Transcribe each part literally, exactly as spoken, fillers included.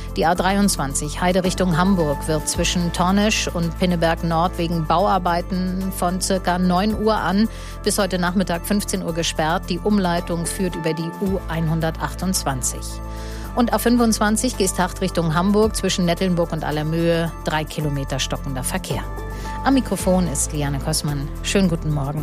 Die A dreiundzwanzig Heide Richtung Hamburg wird zwischen Tornisch und Pinneberg Nord wegen Bauarbeiten von circa neun Uhr an bis heute Nachmittag fünfzehn Uhr gesperrt. Die Umleitung führt über die U hundertachtundzwanzig. Und A fünfundzwanzig Geesthacht Richtung Hamburg zwischen Nettelnburg und Allermöhe, drei Kilometer stockender Verkehr. Am Mikrofon ist Liane Kossmann. Schönen guten Morgen.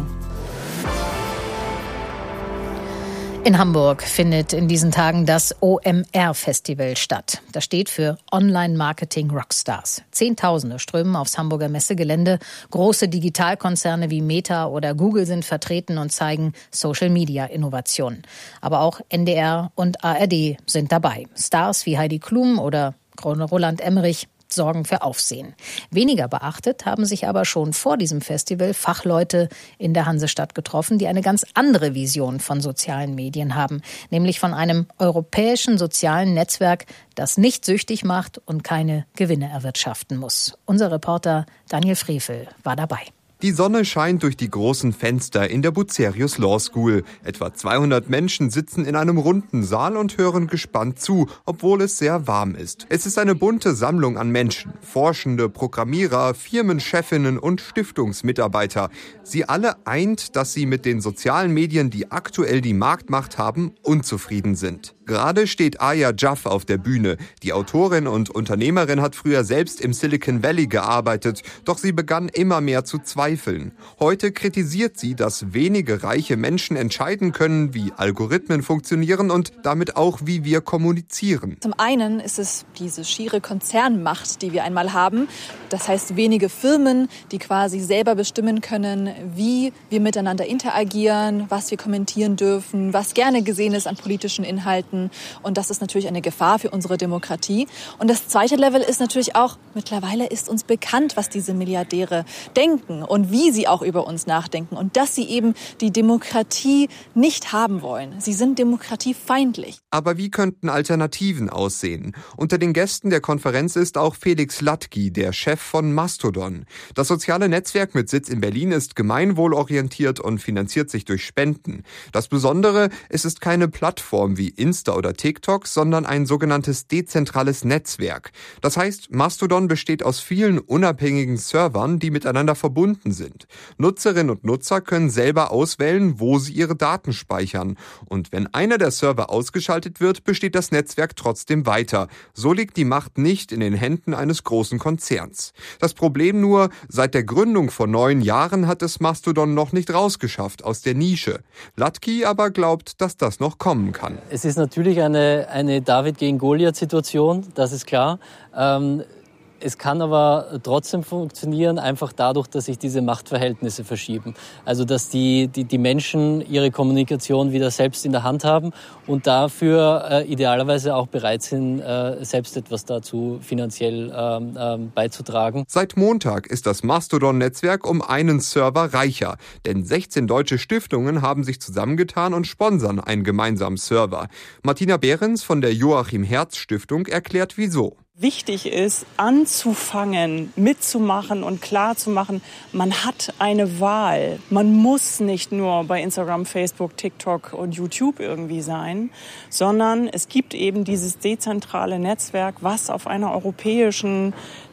In Hamburg findet in diesen Tagen das O M R-Festival statt. Das steht für Online-Marketing Rockstars. Zehntausende strömen aufs Hamburger Messegelände. Große Digitalkonzerne wie Meta oder Google sind vertreten und zeigen Social-Media-Innovationen. Aber auch N D R und A R D sind dabei. Stars wie Heidi Klum oder Roland Emmerich sorgen für Aufsehen. Weniger beachtet haben sich aber schon vor diesem Festival Fachleute in der Hansestadt getroffen, die eine ganz andere Vision von sozialen Medien haben, nämlich von einem europäischen sozialen Netzwerk, das nicht süchtig macht und keine Gewinne erwirtschaften muss. Unser Reporter Daniel Frevel war dabei. Die Sonne scheint durch die großen Fenster in der Bucerius Law School. Etwa zweihundert Menschen sitzen in einem runden Saal und hören gespannt zu, obwohl es sehr warm ist. Es ist eine bunte Sammlung an Menschen, Forschende, Programmierer, Firmenchefinnen und Stiftungsmitarbeiter. Sie alle eint, dass sie mit den sozialen Medien, die aktuell die Marktmacht haben, unzufrieden sind. Gerade steht Aya Jaff auf der Bühne. Die Autorin und Unternehmerin hat früher selbst im Silicon Valley gearbeitet, doch sie begann immer mehr zu zweifeln. Heute kritisiert sie, dass wenige reiche Menschen entscheiden können, wie Algorithmen funktionieren und damit auch, wie wir kommunizieren. Zum einen ist es diese schiere Konzernmacht, die wir einmal haben. Das heißt, wenige Firmen, die quasi selber bestimmen können, wie wir miteinander interagieren, was wir kommentieren dürfen, was gerne gesehen ist an politischen Inhalten. Und das ist natürlich eine Gefahr für unsere Demokratie. Und das zweite Level ist natürlich auch, mittlerweile ist uns bekannt, was diese Milliardäre denken und wie sie auch über uns nachdenken. Und dass sie eben die Demokratie nicht haben wollen. Sie sind demokratiefeindlich. Aber wie könnten Alternativen aussehen? Unter den Gästen der Konferenz ist auch Felix Latky, der Chef von Mastodon. Das soziale Netzwerk mit Sitz in Berlin ist gemeinwohlorientiert und finanziert sich durch Spenden. Das Besondere, es ist keine Plattform wie Insta oder TikTok, sondern ein sogenanntes dezentrales Netzwerk. Das heißt, Mastodon besteht aus vielen unabhängigen Servern, die miteinander verbunden sind. Nutzerinnen und Nutzer können selber auswählen, wo sie ihre Daten speichern. Und wenn einer der Server ausgeschaltet wird, besteht das Netzwerk trotzdem weiter. So liegt die Macht nicht in den Händen eines großen Konzerns. Das Problem nur, seit der Gründung vor neun Jahren hat es Mastodon noch nicht rausgeschafft aus der Nische. Latky aber glaubt, dass das noch kommen kann. Es ist natürlich eine, eine David gegen Goliath-Situation, das ist klar. Ähm, Es kann aber trotzdem funktionieren, einfach dadurch, dass sich diese Machtverhältnisse verschieben. Also dass die, die, die Menschen ihre Kommunikation wieder selbst in der Hand haben und dafür äh, idealerweise auch bereit sind, äh, selbst etwas dazu finanziell ähm, ähm, beizutragen. Seit Montag ist das Mastodon-Netzwerk um einen Server reicher. Denn sechzehn deutsche Stiftungen haben sich zusammengetan und sponsern einen gemeinsamen Server. Martina Behrens von der Joachim-Herz-Stiftung erklärt, wieso. Wichtig ist, anzufangen, mitzumachen und klarzumachen, man hat eine Wahl. Man muss nicht nur bei Instagram, Facebook, TikTok und YouTube irgendwie sein, sondern es gibt eben dieses dezentrale Netzwerk, was auf einer europäischen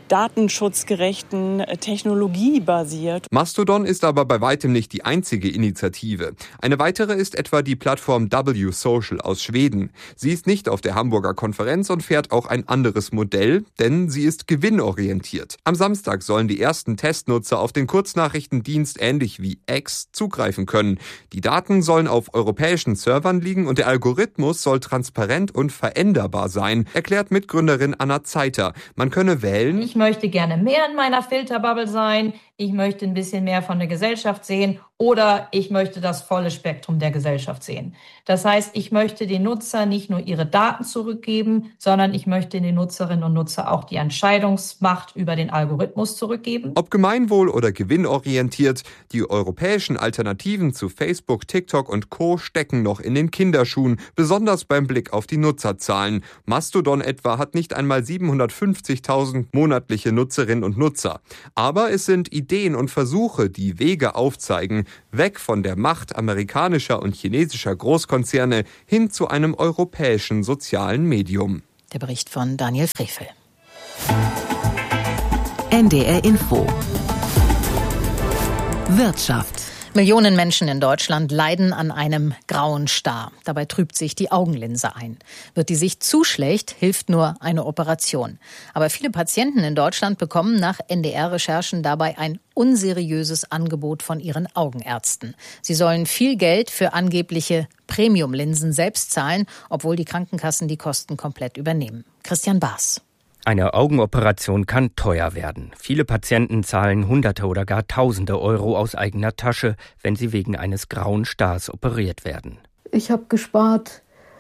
datenschutzgerechten Technologie basiert. Mastodon ist aber bei weitem nicht die einzige Initiative. Eine weitere ist etwa die Plattform W Social aus Schweden. Sie ist nicht auf der Hamburger Konferenz und fährt auch ein anderes Modell, denn sie ist gewinnorientiert. Am Samstag sollen die ersten Testnutzer auf den Kurznachrichtendienst ähnlich wie X zugreifen können. Die Daten sollen auf europäischen Servern liegen und der Algorithmus soll transparent und veränderbar sein, erklärt Mitgründerin Anna Zeiter. Man könne wählen: Ich möchte gerne mehr in meiner Filterbubble sein, ich möchte ein bisschen mehr von der Gesellschaft sehen oder ich möchte das volle Spektrum der Gesellschaft sehen. Das heißt, ich möchte den Nutzer nicht nur ihre Daten zurückgeben, sondern ich möchte den Nutzerinnen und Nutzer auch die Entscheidungsmacht über den Algorithmus zurückgeben. Ob gemeinwohl- oder gewinnorientiert, die europäischen Alternativen zu Facebook, TikTok und Co. stecken noch in den Kinderschuhen, besonders beim Blick auf die Nutzerzahlen. Mastodon etwa hat nicht einmal siebenhundertfünfzigtausend monatliche Nutzerinnen und Nutzer. Aber es sind Ideen und Versuche, die Wege aufzeigen, weg von der Macht amerikanischer und chinesischer Großkonzerne hin zu einem europäischen sozialen Medium. Der Bericht von Daniel Frevel. N D R Info. Wirtschaft. Millionen Menschen in Deutschland leiden an einem grauen Star. Dabei trübt sich die Augenlinse ein. Wird die Sicht zu schlecht, hilft nur eine Operation. Aber viele Patienten in Deutschland bekommen nach N D R-Recherchen dabei ein unseriöses Angebot von ihren Augenärzten. Sie sollen viel Geld für angebliche Premium-Linsen selbst zahlen, obwohl die Krankenkassen die Kosten komplett übernehmen. Christian Baas. Eine Augenoperation kann teuer werden. Viele Patienten zahlen Hunderte oder gar Tausende Euro aus eigener Tasche, wenn sie wegen eines grauen Stars operiert werden. Ich habe gespart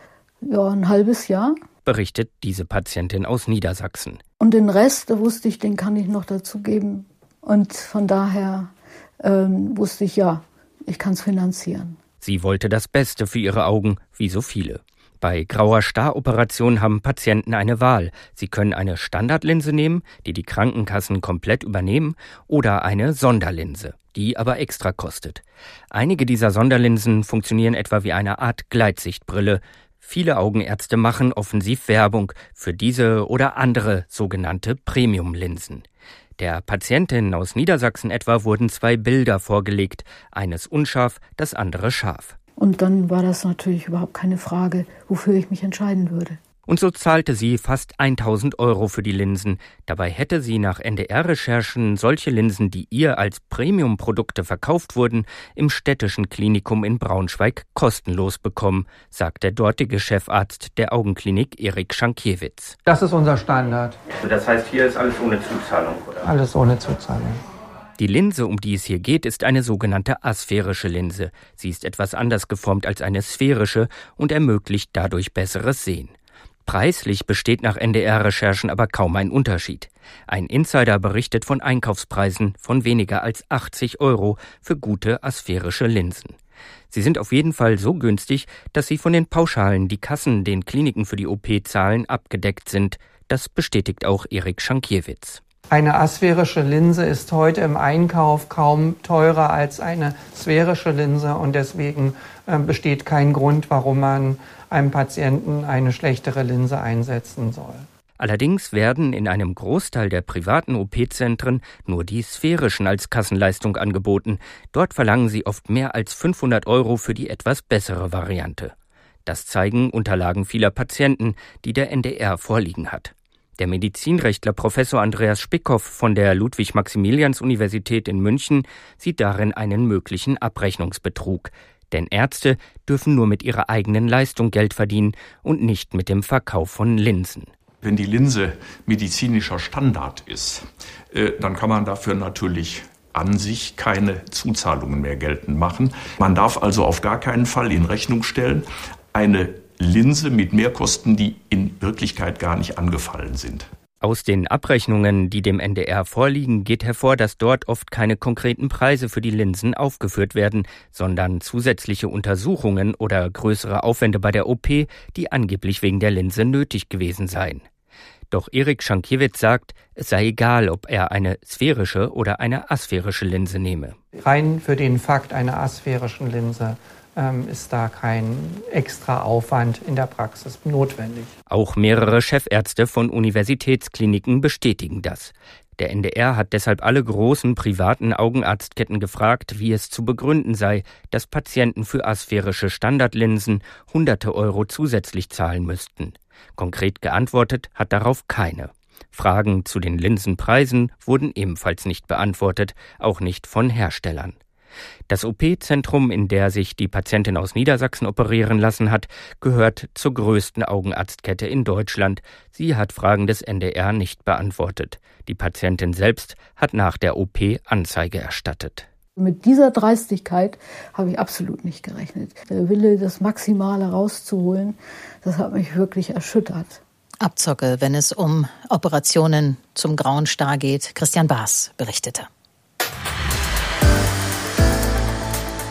ja, ein halbes Jahr. Berichtet diese Patientin aus Niedersachsen. Und den Rest, da wusste ich, den kann ich noch dazu geben. Und von daher ähm, wusste ich, ja, ich kann es finanzieren. Sie wollte das Beste für ihre Augen, wie so viele. Bei grauer Star-Operationen haben Patienten eine Wahl. Sie können eine Standardlinse nehmen, die die Krankenkassen komplett übernehmen, oder eine Sonderlinse, die aber extra kostet. Einige dieser Sonderlinsen funktionieren etwa wie eine Art Gleitsichtbrille. Viele Augenärzte machen offensiv Werbung für diese oder andere sogenannte Premium-Linsen. Der Patientin aus Niedersachsen etwa wurden zwei Bilder vorgelegt, eines unscharf, das andere scharf. Und dann war das natürlich überhaupt keine Frage, wofür ich mich entscheiden würde. Und so zahlte sie fast tausend Euro für die Linsen. Dabei hätte sie nach N D R-Recherchen solche Linsen, die ihr als Premium-Produkte verkauft wurden, im städtischen Klinikum in Braunschweig kostenlos bekommen, sagt der dortige Chefarzt der Augenklinik Erik Schankiewicz. Das ist unser Standard. Das heißt, hier ist alles ohne Zuzahlung, oder? Alles ohne Zuzahlung. Die Linse, um die es hier geht, ist eine sogenannte asphärische Linse. Sie ist etwas anders geformt als eine sphärische und ermöglicht dadurch besseres Sehen. Preislich besteht nach N D R-Recherchen aber kaum ein Unterschied. Ein Insider berichtet von Einkaufspreisen von weniger als achtzig Euro für gute asphärische Linsen. Sie sind auf jeden Fall so günstig, dass sie von den Pauschalen, die Kassen den Kliniken für die O P zahlen, abgedeckt sind. Das bestätigt auch Erik Schankiewicz. Eine asphärische Linse ist heute im Einkauf kaum teurer als eine sphärische Linse und deswegen äh, besteht kein Grund, warum man einem Patienten eine schlechtere Linse einsetzen soll. Allerdings werden in einem Großteil der privaten O P-Zentren nur die sphärischen als Kassenleistung angeboten. Dort verlangen sie oft mehr als fünfhundert Euro für die etwas bessere Variante. Das zeigen Unterlagen vieler Patienten, die der N D R vorliegen hat. Der Medizinrechtler Professor Andreas Spickhoff von der Ludwig-Maximilians-Universität in München sieht darin einen möglichen Abrechnungsbetrug. Denn Ärzte dürfen nur mit ihrer eigenen Leistung Geld verdienen und nicht mit dem Verkauf von Linsen. Wenn die Linse medizinischer Standard ist, dann kann man dafür natürlich an sich keine Zuzahlungen mehr geltend machen. Man darf also auf gar keinen Fall in Rechnung stellen, eine Linse mit Mehrkosten, die in Wirklichkeit gar nicht angefallen sind. Aus den Abrechnungen, die dem N D R vorliegen, geht hervor, dass dort oft keine konkreten Preise für die Linsen aufgeführt werden, sondern zusätzliche Untersuchungen oder größere Aufwände bei der O P, die angeblich wegen der Linse nötig gewesen seien. Doch Erik Schankiewicz sagt, es sei egal, ob er eine sphärische oder eine asphärische Linse nehme. Rein für den Fakt einer asphärischen Linse ähm, ist da kein extra Aufwand in der Praxis notwendig. Auch mehrere Chefärzte von Universitätskliniken bestätigen das. Der N D R hat deshalb alle großen privaten Augenarztketten gefragt, wie es zu begründen sei, dass Patienten für asphärische Standardlinsen hunderte Euro zusätzlich zahlen müssten. Konkret geantwortet hat darauf keine. Fragen zu den Linsenpreisen wurden ebenfalls nicht beantwortet, auch nicht von Herstellern. Das O P-Zentrum, in der sich die Patientin aus Niedersachsen operieren lassen hat, gehört zur größten Augenarztkette in Deutschland. Sie hat Fragen des N D R nicht beantwortet. Die Patientin selbst hat nach der O P Anzeige erstattet. Mit dieser Dreistigkeit habe ich absolut nicht gerechnet. Der Wille, das Maximale rauszuholen, das hat mich wirklich erschüttert. Abzocke, wenn es um Operationen zum grauen Star geht. Christian Baas berichtete.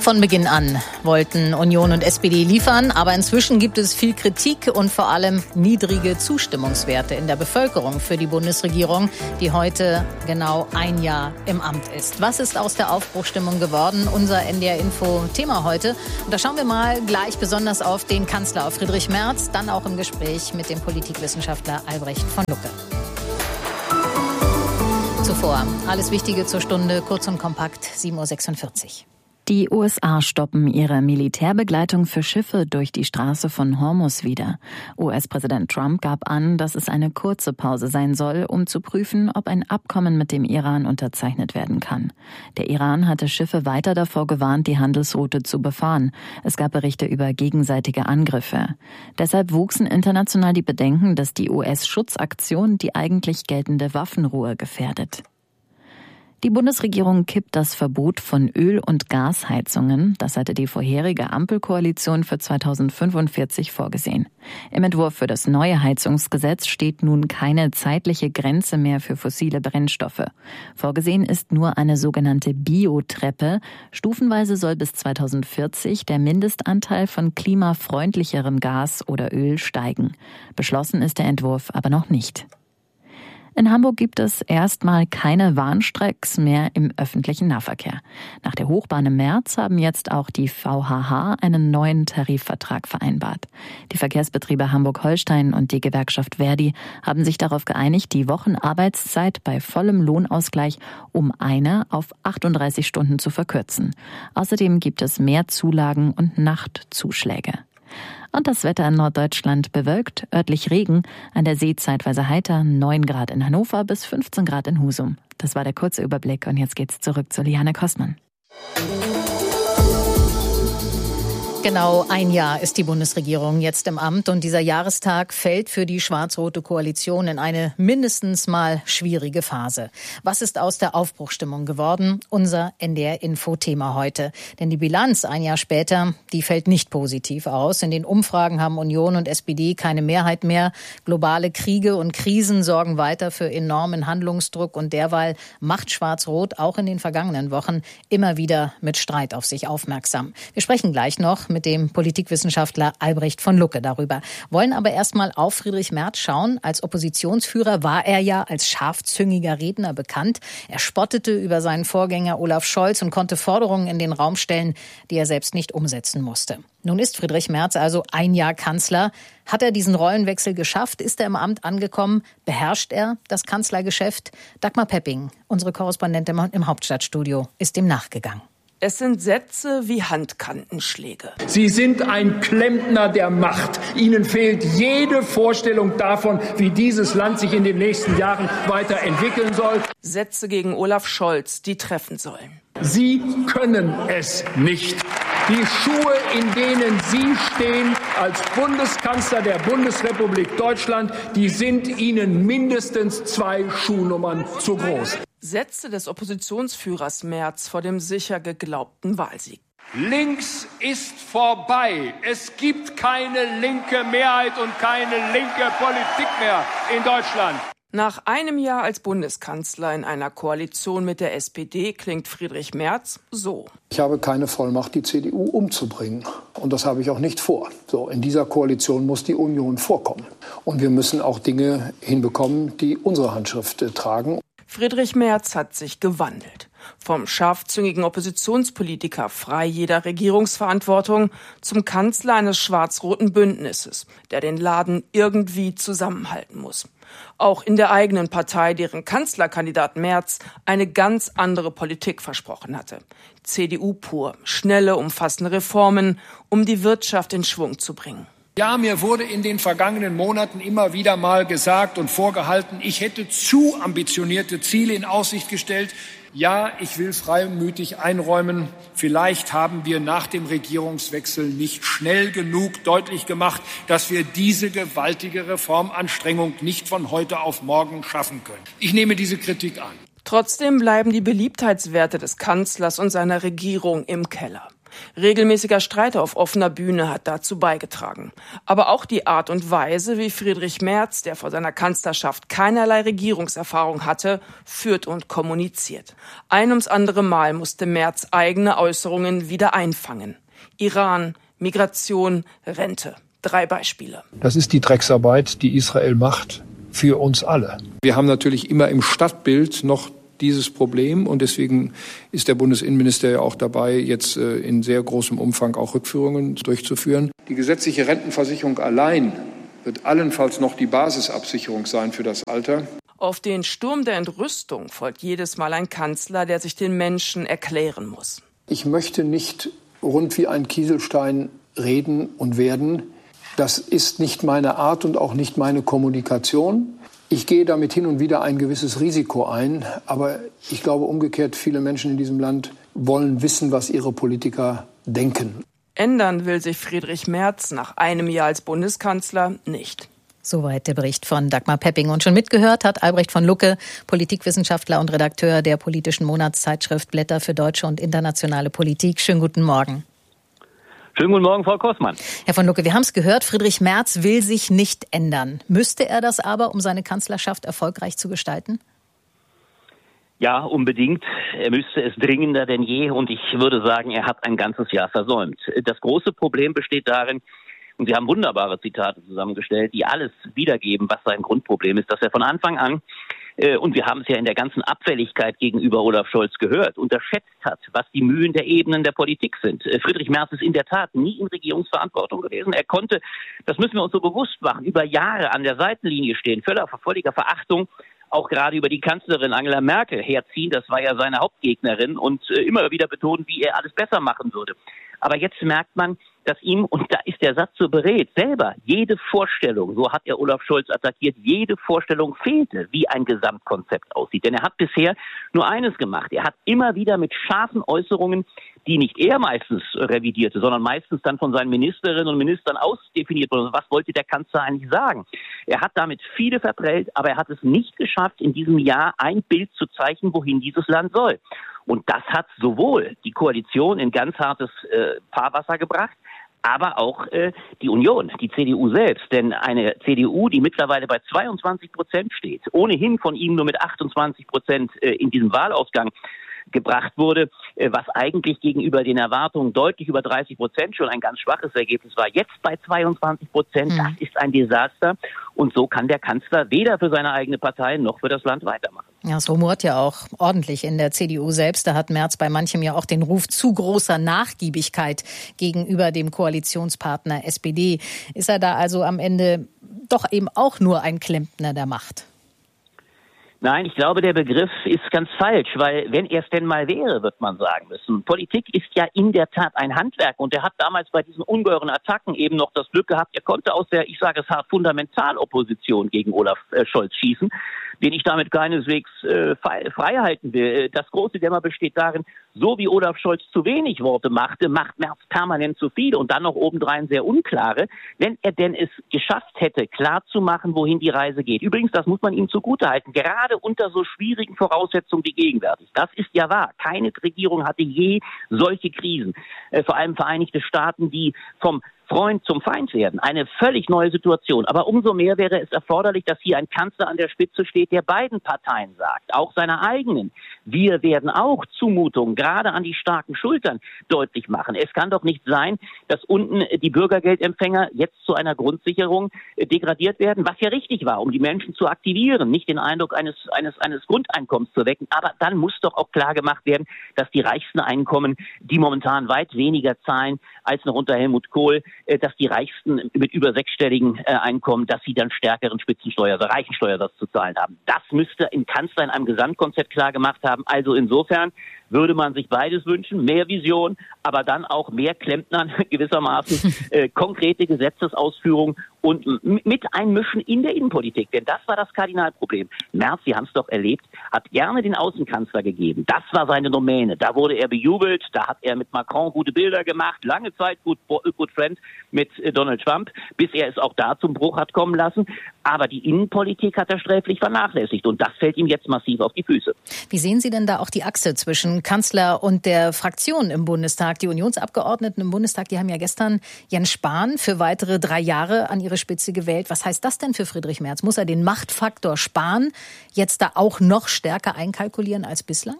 Von Beginn an wollten Union und S P D liefern, aber inzwischen gibt es viel Kritik und vor allem niedrige Zustimmungswerte in der Bevölkerung für die Bundesregierung, die heute genau ein Jahr im Amt ist. Was ist aus der Aufbruchstimmung geworden? Unser N D R-Info-Thema heute. Und da schauen wir mal gleich besonders auf den Kanzler, auf Friedrich Merz, dann auch im Gespräch mit dem Politikwissenschaftler Albrecht von Lucke. Zuvor alles Wichtige zur Stunde, kurz und kompakt, sieben Uhr sechsundvierzig. Die U S A stoppen ihre Militärbegleitung für Schiffe durch die Straße von Hormuz wieder. U S-Präsident Trump gab an, dass es eine kurze Pause sein soll, um zu prüfen, ob ein Abkommen mit dem Iran unterzeichnet werden kann. Der Iran hatte Schiffe weiter davor gewarnt, die Handelsroute zu befahren. Es gab Berichte über gegenseitige Angriffe. Deshalb wuchsen international die Bedenken, dass die U S-Schutzaktion die eigentlich geltende Waffenruhe gefährdet. Die Bundesregierung kippt das Verbot von Öl- und Gasheizungen. Das hatte die vorherige Ampelkoalition für zweitausendfünfundvierzig vorgesehen. Im Entwurf für das neue Heizungsgesetz steht nun keine zeitliche Grenze mehr für fossile Brennstoffe. Vorgesehen ist nur eine sogenannte Biotreppe. Stufenweise soll bis zweitausendvierzig der Mindestanteil von klimafreundlicherem Gas oder Öl steigen. Beschlossen ist der Entwurf aber noch nicht. In Hamburg gibt es erstmal keine Warnstreiks mehr im öffentlichen Nahverkehr. Nach der Hochbahn im März haben jetzt auch die V H H einen neuen Tarifvertrag vereinbart. Die Verkehrsbetriebe Hamburg-Holstein und die Gewerkschaft Verdi haben sich darauf geeinigt, die Wochenarbeitszeit bei vollem Lohnausgleich um eine auf achtunddreißig Stunden zu verkürzen. Außerdem gibt es mehr Zulagen und Nachtzuschläge. Und das Wetter in Norddeutschland bewölkt, örtlich Regen, an der See zeitweise heiter, neun Grad in Hannover bis fünfzehn Grad in Husum. Das war der kurze Überblick und jetzt geht's zurück zu Liane Kostmann. Genau ein Jahr ist die Bundesregierung jetzt im Amt und dieser Jahrestag fällt für die schwarz-rote Koalition in eine mindestens mal schwierige Phase. Was ist aus der Aufbruchstimmung geworden? Unser N D R-Info-Thema heute. Denn die Bilanz ein Jahr später, die fällt nicht positiv aus. In den Umfragen haben Union und S P D keine Mehrheit mehr. Globale Kriege und Krisen sorgen weiter für enormen Handlungsdruck und derweil macht Schwarz-Rot auch in den vergangenen Wochen immer wieder mit Streit auf sich aufmerksam. Wir sprechen gleich noch mit dem Politikwissenschaftler Albrecht von Lucke darüber. Wollen aber erstmal auf Friedrich Merz schauen. Als Oppositionsführer war er ja als scharfzüngiger Redner bekannt. Er spottete über seinen Vorgänger Olaf Scholz und konnte Forderungen in den Raum stellen, die er selbst nicht umsetzen musste. Nun ist Friedrich Merz also ein Jahr Kanzler. Hat er diesen Rollenwechsel geschafft? Ist er im Amt angekommen? Beherrscht er das Kanzlergeschäft? Dagmar Pepping, unsere Korrespondentin im Hauptstadtstudio, ist dem nachgegangen. Es sind Sätze wie Handkantenschläge. Sie sind ein Klempner der Macht. Ihnen fehlt jede Vorstellung davon, wie dieses Land sich in den nächsten Jahren weiterentwickeln soll. Sätze gegen Olaf Scholz, die treffen sollen. Sie können es nicht. Die Schuhe, in denen Sie stehen als Bundeskanzler der Bundesrepublik Deutschland, die sind Ihnen mindestens zwei Schuhnummern zu groß. Sätze des Oppositionsführers Merz vor dem sicher geglaubten Wahlsieg. Links ist vorbei. Es gibt keine linke Mehrheit und keine linke Politik mehr in Deutschland. Nach einem Jahr als Bundeskanzler in einer Koalition mit der S P D klingt Friedrich Merz so. Ich habe keine Vollmacht, die C D U umzubringen. Und das habe ich auch nicht vor. So, in dieser Koalition muss die Union vorkommen. Und wir müssen auch Dinge hinbekommen, die unsere Handschrift äh, tragen. Friedrich Merz hat sich gewandelt. Vom scharfzüngigen Oppositionspolitiker frei jeder Regierungsverantwortung zum Kanzler eines schwarz-roten Bündnisses, der den Laden irgendwie zusammenhalten muss. Auch in der eigenen Partei, deren Kanzlerkandidat Merz eine ganz andere Politik versprochen hatte. C D U pur, schnelle, umfassende Reformen, um die Wirtschaft in Schwung zu bringen. Ja, mir wurde in den vergangenen Monaten immer wieder mal gesagt und vorgehalten, ich hätte zu ambitionierte Ziele in Aussicht gestellt. Ja, ich will freimütig einräumen, vielleicht haben wir nach dem Regierungswechsel nicht schnell genug deutlich gemacht, dass wir diese gewaltige Reformanstrengung nicht von heute auf morgen schaffen können. Ich nehme diese Kritik an. Trotzdem bleiben die Beliebtheitswerte des Kanzlers und seiner Regierung im Keller. Regelmäßiger Streit auf offener Bühne hat dazu beigetragen. Aber auch die Art und Weise, wie Friedrich Merz, der vor seiner Kanzlerschaft keinerlei Regierungserfahrung hatte, führt und kommuniziert. Ein ums andere Mal musste Merz eigene Äußerungen wieder einfangen. Iran, Migration, Rente. Drei Beispiele. Das ist die Drecksarbeit, die Israel macht, für uns alle. Wir haben natürlich immer im Stadtbild noch dieses Problem und deswegen ist der Bundesinnenminister ja auch dabei, jetzt in sehr großem Umfang auch Rückführungen durchzuführen. Die gesetzliche Rentenversicherung allein wird allenfalls noch die Basisabsicherung sein für das Alter. Auf den Sturm der Entrüstung folgt jedes Mal ein Kanzler, der sich den Menschen erklären muss. Ich möchte nicht rund wie ein Kieselstein reden und werden. Das ist nicht meine Art und auch nicht meine Kommunikation. Ich gehe damit hin und wieder ein gewisses Risiko ein, aber ich glaube umgekehrt, viele Menschen in diesem Land wollen wissen, was ihre Politiker denken. Ändern will sich Friedrich Merz nach einem Jahr als Bundeskanzler nicht. Soweit der Bericht von Dagmar Pepping. Und schon mitgehört hat Albrecht von Lucke, Politikwissenschaftler und Redakteur der politischen Monatszeitschrift Blätter für deutsche und internationale Politik. Schönen guten Morgen. Schönen guten Morgen, Frau Kossmann. Herr von Lucke, wir haben es gehört, Friedrich Merz will sich nicht ändern. Müsste er das aber, um seine Kanzlerschaft erfolgreich zu gestalten? Ja, unbedingt. Er müsste es dringender denn je. Und ich würde sagen, er hat ein ganzes Jahr versäumt. Das große Problem besteht darin, und Sie haben wunderbare Zitate zusammengestellt, die alles wiedergeben, was sein Grundproblem ist, dass er von Anfang an, äh, und wir haben es ja in der ganzen Abfälligkeit gegenüber Olaf Scholz gehört, unterschätzt hat, was die Mühen der Ebenen der Politik sind. Äh, Friedrich Merz ist in der Tat nie in Regierungsverantwortung gewesen. Er konnte, das müssen wir uns so bewusst machen, über Jahre an der Seitenlinie stehen, völlig völliger Verachtung, auch gerade über die Kanzlerin Angela Merkel herziehen. Das war ja seine Hauptgegnerin und äh, immer wieder betonen, wie er alles besser machen würde. Aber jetzt merkt man, dass ihm, und da ist der Satz so beredt, selber jede Vorstellung, so hat er Olaf Scholz attackiert, jede Vorstellung fehlte, wie ein Gesamtkonzept aussieht. Denn er hat bisher nur eines gemacht. Er hat immer wieder mit scharfen Äußerungen, die nicht er meistens revidierte, sondern meistens dann von seinen Ministerinnen und Ministern ausdefiniert wurden. Was wollte der Kanzler eigentlich sagen? Er hat damit viele verprellt, aber er hat es nicht geschafft, in diesem Jahr ein Bild zu zeichnen, wohin dieses Land soll. Und das hat sowohl die Koalition in ganz hartes äh, Fahrwasser gebracht, aber auch äh, die Union, die C D U selbst. Denn eine C D U, die mittlerweile bei zweiundzwanzig Prozent steht, ohnehin von ihm nur mit achtundzwanzig Prozent äh, in diesem Wahlausgang gebracht wurde, was eigentlich gegenüber den Erwartungen deutlich über dreißig Prozent schon ein ganz schwaches Ergebnis war. Jetzt bei zweiundzwanzig Prozent, das ist ein Desaster. Und so kann der Kanzler weder für seine eigene Partei noch für das Land weitermachen. Ja, es rumort ja auch ordentlich in der C D U selbst. Da hat Merz bei manchem ja auch den Ruf zu großer Nachgiebigkeit gegenüber dem Koalitionspartner S P D. Ist er da also am Ende doch eben auch nur ein Klempner der Macht? Nein, ich glaube, der Begriff ist ganz falsch, weil wenn er es denn mal wäre, wird man sagen müssen. Politik ist ja in der Tat ein Handwerk und er hat damals bei diesen ungeheuren Attacken eben noch das Glück gehabt, er konnte aus der, ich sage es hart, Fundamentalopposition gegen Olaf äh, Scholz schießen, den ich damit keineswegs äh, frei halten will. Das große Dilemma besteht darin, so wie Olaf Scholz zu wenig Worte machte, macht Merz permanent zu viele und dann noch obendrein sehr unklare. Wenn er denn es geschafft hätte, klarzumachen, wohin die Reise geht. Übrigens, das muss man ihm zugutehalten, gerade unter so schwierigen Voraussetzungen wie gegenwärtig. Das ist ja wahr. Keine Regierung hatte je solche Krisen. Äh, vor allem Vereinigte Staaten, die vom Freund zum Feind werden. Eine völlig neue Situation. Aber umso mehr wäre es erforderlich, dass hier ein Kanzler an der Spitze steht, der beiden Parteien sagt, auch seiner eigenen. Wir werden auch Zumutungen gerade an die starken Schultern deutlich machen. Es kann doch nicht sein, dass unten die Bürgergeldempfänger jetzt zu einer Grundsicherung degradiert werden, was ja richtig war, um die Menschen zu aktivieren, nicht den Eindruck eines, eines, eines Grundeinkommens zu wecken. Aber dann muss doch auch klar gemacht werden, dass die reichsten Einkommen, die momentan weit weniger zahlen als noch unter Helmut Kohl, dass die Reichsten mit über sechsstelligen äh, Einkommen, dass sie dann stärkeren Spitzensteuer, Reichensteuersatz zu zahlen haben. Das müsste ein Kanzler in einem Gesamtkonzept klar gemacht haben. Also insofern würde man sich beides wünschen, mehr Vision, aber dann auch mehr Klempnern gewissermaßen, äh, konkrete Gesetzesausführung und m- mit Einmischen in der Innenpolitik. Denn das war das Kardinalproblem. Merz, Sie haben es doch erlebt, hat gerne den Außenkanzler gegeben. Das war seine Domäne. Da wurde er bejubelt, da hat er mit Macron gute Bilder gemacht, lange Zeit gut, good friend mit Donald Trump, bis er es auch da zum Bruch hat kommen lassen. Aber die Innenpolitik hat er sträflich vernachlässigt und das fällt ihm jetzt massiv auf die Füße. Wie sehen Sie denn da auch die Achse zwischen zwischen Kanzler und der Fraktion im Bundestag. Die Unionsabgeordneten im Bundestag, die haben ja gestern Jens Spahn für weitere drei Jahre an ihre Spitze gewählt. Was heißt das denn für Friedrich Merz? Muss er den Machtfaktor Spahn jetzt da auch noch stärker einkalkulieren als bislang?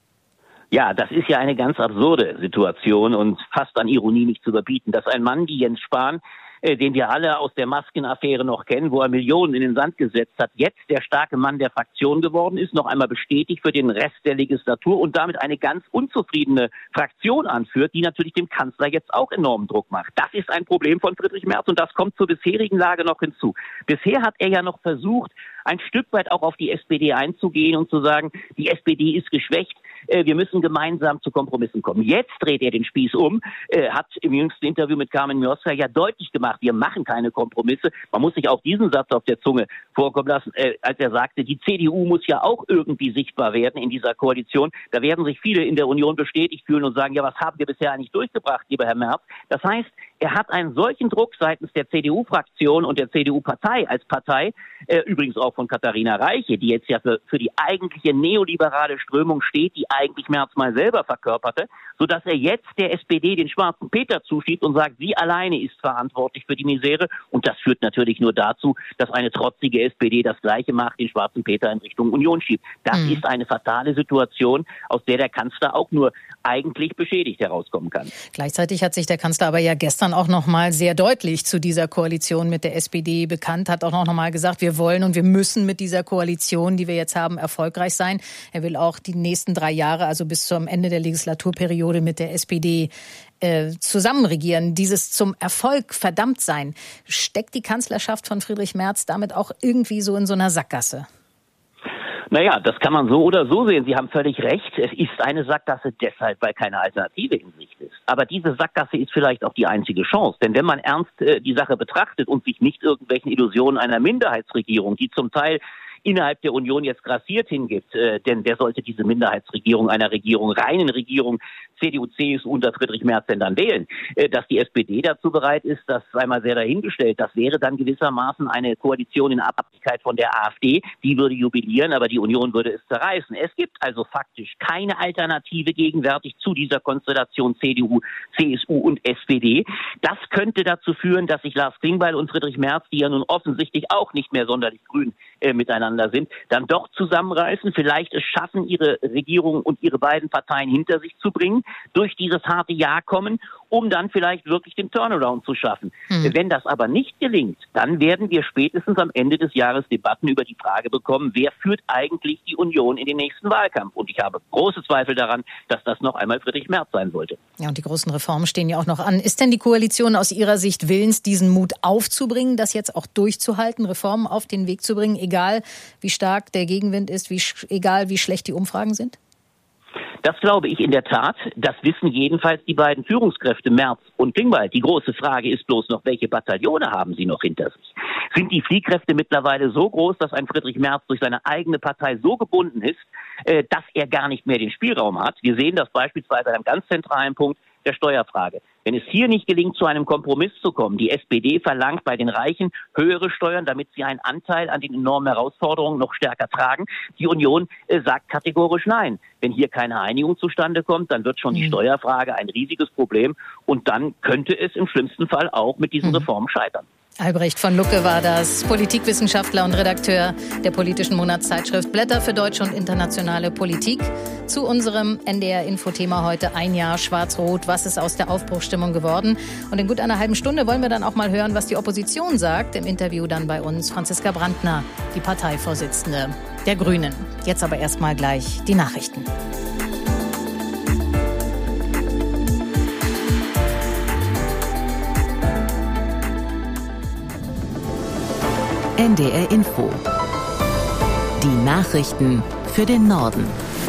Ja, das ist ja eine ganz absurde Situation und fast an Ironie nicht zu überbieten, dass ein Mann wie Jens Spahn, äh, den wir alle aus der Maskenaffäre noch kennen, wo er Millionen in den Sand gesetzt hat, jetzt der starke Mann der Fraktion geworden ist, noch einmal bestätigt für den Rest der Legislatur und damit eine ganz unzufriedene Fraktion anführt, die natürlich dem Kanzler jetzt auch enormen Druck macht. Das ist ein Problem von Friedrich Merz und das kommt zur bisherigen Lage noch hinzu. Bisher hat er ja noch versucht, ein Stück weit auch auf die S P D einzugehen und zu sagen, die S P D ist geschwächt, wir müssen gemeinsam zu Kompromissen kommen. Jetzt dreht er den Spieß um, hat im jüngsten Interview mit Carmen Mioska ja deutlich gemacht, wir machen keine Kompromisse. Man muss sich auch diesen Satz auf der Zunge vorkommen lassen, als er sagte, die C D U muss ja auch irgendwie sichtbar werden in dieser Koalition. Da werden sich viele in der Union bestätigt fühlen und sagen, ja, was haben wir bisher eigentlich durchgebracht, lieber Herr Merz? Das heißt, er hat einen solchen Druck seitens der C D U-Fraktion und der C D U-Partei als Partei, äh, übrigens auch von Katharina Reiche, die jetzt ja für, für die eigentliche neoliberale Strömung steht, die eigentlich Merz mal selber verkörperte, sodass er jetzt der S P D den schwarzen Peter zuschiebt und sagt, sie alleine ist verantwortlich für die Misere. Und das führt natürlich nur dazu, dass eine trotzige S P D das Gleiche macht, den schwarzen Peter in Richtung Union schiebt. Das mhm. ist eine fatale Situation, aus der der Kanzler auch nur eigentlich beschädigt herauskommen kann. Gleichzeitig hat sich der Kanzler aber ja gestern auch noch mal sehr deutlich zu dieser Koalition mit der S P D bekannt, hat auch noch mal gesagt, wir wollen und wir müssen mit dieser Koalition, die wir jetzt haben, erfolgreich sein. Er will auch die nächsten drei Jahre, also bis zum Ende der Legislaturperiode mit der S P D äh, zusammen regieren. Dieses zum Erfolg verdammt sein. Steckt die Kanzlerschaft von Friedrich Merz damit auch irgendwie so in so einer Sackgasse? Naja, das kann man so oder so sehen. Sie haben völlig recht. Es ist eine Sackgasse deshalb, weil keine Alternative in Sicht ist. Aber diese Sackgasse ist vielleicht auch die einzige Chance. Denn wenn man ernst äh, die Sache betrachtet und sich nicht irgendwelchen Illusionen einer Minderheitsregierung, die zum Teil innerhalb der Union jetzt grassiert hingibt, äh, denn wer sollte diese Minderheitsregierung einer Regierung, reinen Regierung, C D U, C S U unter Friedrich Merz denn dann wählen? Äh, dass die S P D dazu bereit ist, das sei mal sehr dahingestellt. Das wäre dann gewissermaßen eine Koalition in Abhängigkeit von der AfD. Die würde jubilieren, aber die Union würde es zerreißen. Es gibt also faktisch keine Alternative gegenwärtig zu dieser Konstellation C D U, C S U und S P D. Das könnte dazu führen, dass sich Lars Klingbeil und Friedrich Merz, die ja nun offensichtlich auch nicht mehr sonderlich grün äh, miteinander sind, dann doch zusammenreißen, vielleicht es schaffen, ihre Regierung und ihre beiden Parteien hinter sich zu bringen, durch dieses harte Jahr kommen, um dann vielleicht wirklich den Turnaround zu schaffen. Hm. Wenn das aber nicht gelingt, dann werden wir spätestens am Ende des Jahres Debatten über die Frage bekommen, wer führt eigentlich die Union in den nächsten Wahlkampf? Und ich habe große Zweifel daran, dass das noch einmal Friedrich Merz sein sollte. Ja, und die großen Reformen stehen ja auch noch an. Ist denn die Koalition aus Ihrer Sicht willens, diesen Mut aufzubringen, das jetzt auch durchzuhalten, Reformen auf den Weg zu bringen, egal wie stark der Gegenwind ist, wie, egal wie schlecht die Umfragen sind? Das glaube ich in der Tat. Das wissen jedenfalls die beiden Führungskräfte Merz und Klingbeil. Die große Frage ist bloß noch, welche Bataillone haben sie noch hinter sich? Sind die Fliehkräfte mittlerweile so groß, dass ein Friedrich Merz durch seine eigene Partei so gebunden ist, äh, dass er gar nicht mehr den Spielraum hat? Wir sehen das beispielsweise an einem ganz zentralen Punkt der Steuerfrage. Wenn es hier nicht gelingt, zu einem Kompromiss zu kommen, die S P D verlangt bei den Reichen höhere Steuern, damit sie einen Anteil an den enormen Herausforderungen noch stärker tragen. Die Union äh, sagt kategorisch nein. Wenn hier keine Einigung zustande kommt, dann wird schon die Steuerfrage ein riesiges Problem und dann könnte es im schlimmsten Fall auch mit diesen Reformen scheitern. Albrecht von Lucke war das, Politikwissenschaftler und Redakteur der politischen Monatszeitschrift Blätter für deutsche und internationale Politik. Zu unserem N D R-Info-Thema heute ein Jahr Schwarz-Rot. Was ist aus der Aufbruchsstimmung geworden? Und in gut einer halben Stunde wollen wir dann auch mal hören, was die Opposition sagt. Im Interview dann bei uns Franziska Brandner, die Parteivorsitzende der Grünen. Jetzt aber erstmal gleich die Nachrichten. N D R Info. Die Nachrichten für den Norden.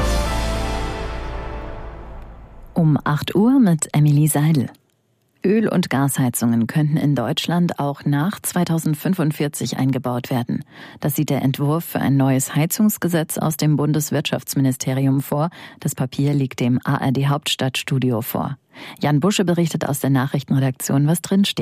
Um acht Uhr mit Emily Seidel. Öl- und Gasheizungen könnten in Deutschland auch nach zweitausendfünfundvierzig eingebaut werden. Das sieht der Entwurf für ein neues Heizungsgesetz aus dem Bundeswirtschaftsministerium vor. Das Papier liegt dem A R D Hauptstadtstudio vor. Jan Busche berichtet aus der Nachrichtenredaktion, was drin steht.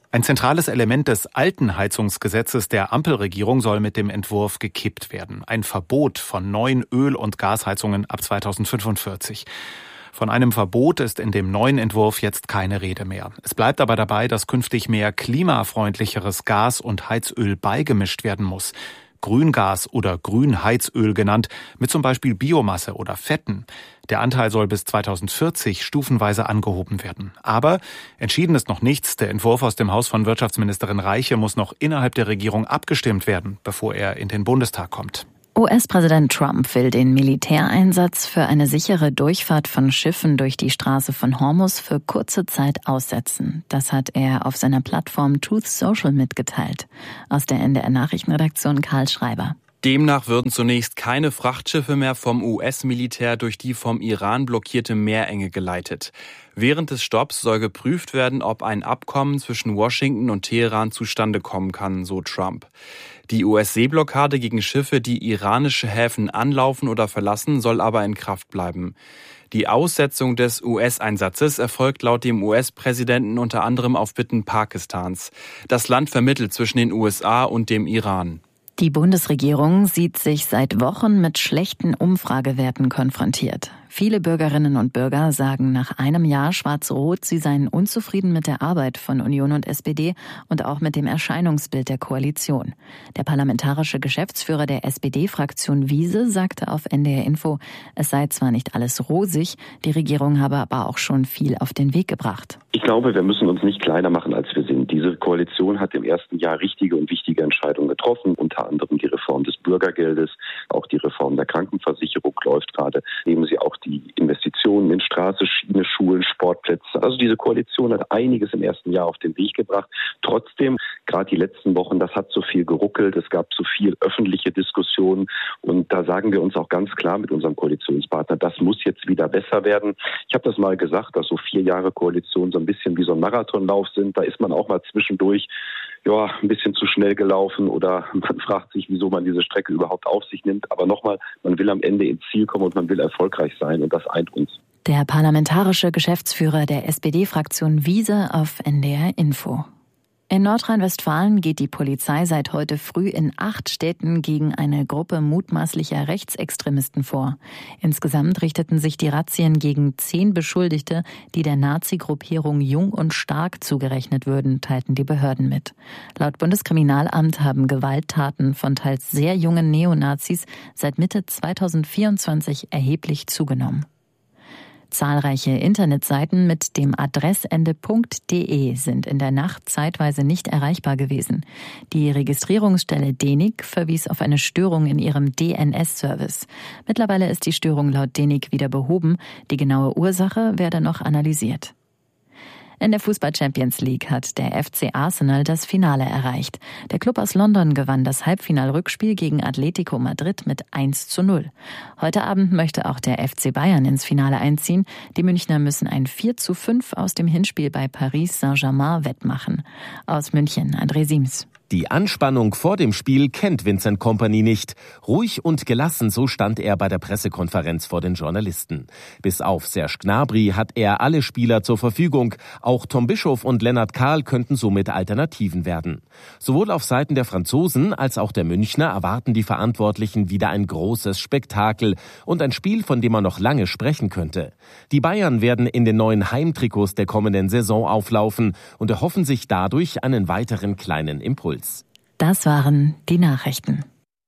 Ein zentrales Element des alten Heizungsgesetzes der Ampelregierung soll mit dem Entwurf gekippt werden. Ein Verbot von neuen Öl- und Gasheizungen ab zweitausendfünfundvierzig. Von einem Verbot ist in dem neuen Entwurf jetzt keine Rede mehr. Es bleibt aber dabei, dass künftig mehr klimafreundlicheres Gas und Heizöl beigemischt werden muss. Grüngas oder Grünheizöl genannt, mit zum Beispiel Biomasse oder Fetten. Der Anteil soll bis zweitausendvierzig stufenweise angehoben werden. Aber entschieden ist noch nichts. Der Entwurf aus dem Haus von Wirtschaftsministerin Reiche muss noch innerhalb der Regierung abgestimmt werden, bevor er in den Bundestag kommt. U S-Präsident Trump will den Militäreinsatz für eine sichere Durchfahrt von Schiffen durch die Straße von Hormuz für kurze Zeit aussetzen. Das hat er auf seiner Plattform Truth Social mitgeteilt. Aus der N D R-Nachrichtenredaktion Karl Schreiber. Demnach würden zunächst keine Frachtschiffe mehr vom U S-Militär durch die vom Iran blockierte Meerenge geleitet. Während des Stopps soll geprüft werden, ob ein Abkommen zwischen Washington und Teheran zustande kommen kann, so Trump. Die U S-Seeblockade gegen Schiffe, die iranische Häfen anlaufen oder verlassen, soll aber in Kraft bleiben. Die Aussetzung des U S-Einsatzes erfolgt laut dem U S-Präsidenten unter anderem auf Bitten Pakistans. Das Land vermittelt zwischen den U S A und dem Iran. Die Bundesregierung sieht sich seit Wochen mit schlechten Umfragewerten konfrontiert. Viele Bürgerinnen und Bürger sagen nach einem Jahr Schwarz-Rot, sie seien unzufrieden mit der Arbeit von Union und S P D und auch mit dem Erscheinungsbild der Koalition. Der parlamentarische Geschäftsführer der S P D-Fraktion Wiese sagte auf N D R Info, es sei zwar nicht alles rosig, die Regierung habe aber auch schon viel auf den Weg gebracht. Ich glaube, wir müssen uns nicht kleiner machen, als wir sind. Diese Koalition hat im ersten Jahr richtige und wichtige Entscheidungen getroffen, unter anderem die Reform des Bürgergeldes, auch die Reform der Krankenversicherung läuft gerade, nehmen Sie auch die Investitionen in Straße, Schiene, Schulen, Sportplätze. Also diese Koalition hat einiges im ersten Jahr auf den Weg gebracht. Trotzdem, gerade die letzten Wochen, das hat so viel geruckelt, es gab so viel öffentliche Diskussionen und da sagen wir uns auch ganz klar mit unserem Koalitionspartner, das muss jetzt wieder besser werden. Ich habe das mal gesagt, dass so vier Jahre Koalition so ein bisschen wie so ein Marathonlauf sind. Da ist man auch mal zwischendurch ja, ein bisschen zu schnell gelaufen oder man fragt sich, wieso man diese Strecke überhaupt auf sich nimmt. Aber nochmal, man will am Ende ins Ziel kommen und man will erfolgreich sein und das eint uns. Der parlamentarische Geschäftsführer der S P D-Fraktion Wiese auf N D R Info. In Nordrhein-Westfalen geht die Polizei seit heute früh in acht Städten gegen eine Gruppe mutmaßlicher Rechtsextremisten vor. Insgesamt richteten sich die Razzien gegen zehn Beschuldigte, die der Nazi-Gruppierung Jung und Stark zugerechnet würden, teilten die Behörden mit. Laut Bundeskriminalamt haben Gewalttaten von teils sehr jungen Neonazis seit Mitte zweitausendvierundzwanzig erheblich zugenommen. Zahlreiche Internetseiten mit dem Adressende .de sind in der Nacht zeitweise nicht erreichbar gewesen. Die Registrierungsstelle D E N I C verwies auf eine Störung in ihrem D N S-Service. Mittlerweile ist die Störung laut D E N I C wieder behoben. Die genaue Ursache werde noch analysiert. In der Fußball-Champions League hat der F C Arsenal das Finale erreicht. Der Club aus London gewann das Halbfinalrückspiel gegen Atletico Madrid mit eins zu null. Heute Abend möchte auch der F C Bayern ins Finale einziehen. Die Münchner müssen ein vier zu fünf aus dem Hinspiel bei Paris Saint-Germain wettmachen. Aus München, André Siems. Die Anspannung vor dem Spiel kennt Vincent Kompany nicht. Ruhig und gelassen, so stand er bei der Pressekonferenz vor den Journalisten. Bis auf Serge Gnabry hat er alle Spieler zur Verfügung. Auch Tom Bischof und Lennart Kahl könnten somit Alternativen werden. Sowohl auf Seiten der Franzosen als auch der Münchner erwarten die Verantwortlichen wieder ein großes Spektakel und ein Spiel, von dem man noch lange sprechen könnte. Die Bayern werden in den neuen Heimtrikots der kommenden Saison auflaufen und erhoffen sich dadurch einen weiteren kleinen Impuls. Das waren die Nachrichten.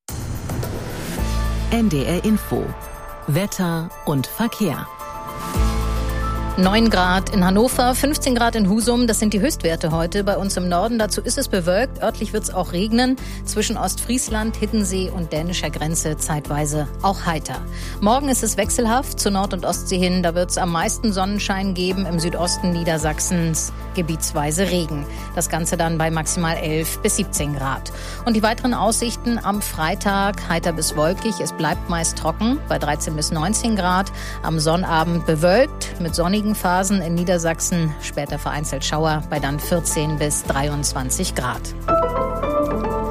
N D R Info. Wetter und Verkehr. neun Grad in Hannover, fünfzehn Grad in Husum, das sind die Höchstwerte heute bei uns im Norden. Dazu ist es bewölkt, örtlich wird es auch regnen. Zwischen Ostfriesland, Hiddensee und dänischer Grenze zeitweise auch heiter. Morgen ist es wechselhaft zur Nord- und Ostsee hin. Da wird es am meisten Sonnenschein geben, im Südosten Niedersachsens gebietsweise Regen. Das Ganze dann bei maximal elf bis siebzehn Grad. Und die weiteren Aussichten am Freitag, heiter bis wolkig. Es bleibt meist trocken bei dreizehn bis neunzehn Grad. Am Sonnabend bewölkt mit sonnigen Phasen in Niedersachsen, später vereinzelt Schauer bei dann vierzehn bis dreiundzwanzig Grad.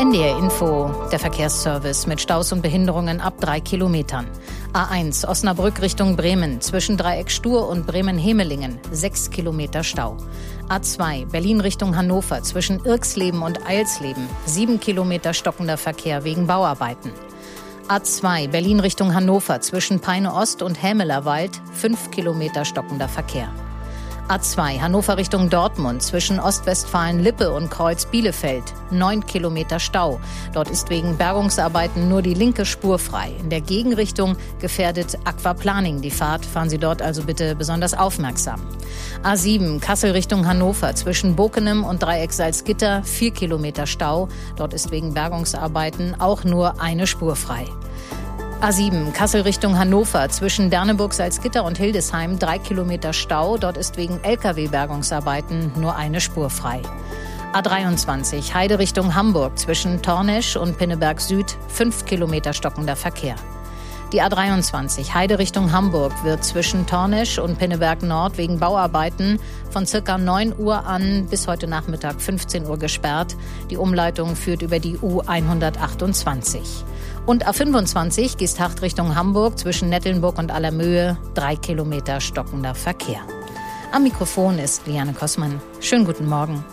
N D R Info, der Verkehrsservice mit Staus und Behinderungen ab drei Kilometern. A eins Osnabrück Richtung Bremen, zwischen Dreieck Stur und Bremen-Hemelingen, sechs Kilometer Stau. A zwei Berlin Richtung Hannover, zwischen Irxleben und Eilsleben, sieben Kilometer stockender Verkehr wegen Bauarbeiten. A zwei Berlin Richtung Hannover, zwischen Peine Ost und Hämelerwald, fünf Kilometer stockender Verkehr. A zwei Hannover Richtung Dortmund, zwischen Ostwestfalen-Lippe und Kreuz-Bielefeld, neun Kilometer Stau. Dort ist wegen Bergungsarbeiten nur die linke Spur frei. In der Gegenrichtung gefährdet Aquaplaning die Fahrt. Fahren Sie dort also bitte besonders aufmerksam. A sieben Kassel Richtung Hannover, zwischen Bokenem und Dreieck Salzgitter, vier Kilometer Stau. Dort ist wegen Bergungsarbeiten auch nur eine Spur frei. A sieben Kassel Richtung Hannover, zwischen Derneburg-Salzgitter und Hildesheim, drei Kilometer Stau. Dort ist wegen L K W-Bergungsarbeiten nur eine Spur frei. A dreiundzwanzig Heide Richtung Hamburg, zwischen Tornesch und Pinneberg Süd, fünf Kilometer stockender Verkehr. Die A dreiundzwanzig Heide Richtung Hamburg wird zwischen Tornesch und Pinneberg Nord wegen Bauarbeiten von circa neun Uhr an bis heute Nachmittag fünfzehn Uhr gesperrt. Die Umleitung führt über die U hundertachtundzwanzig. Und A fünfundzwanzig Geesthacht Richtung Hamburg, zwischen Nettelnburg und Allermöhe, drei Kilometer stockender Verkehr. Am Mikrofon ist Liane Kossmann. Schönen guten Morgen.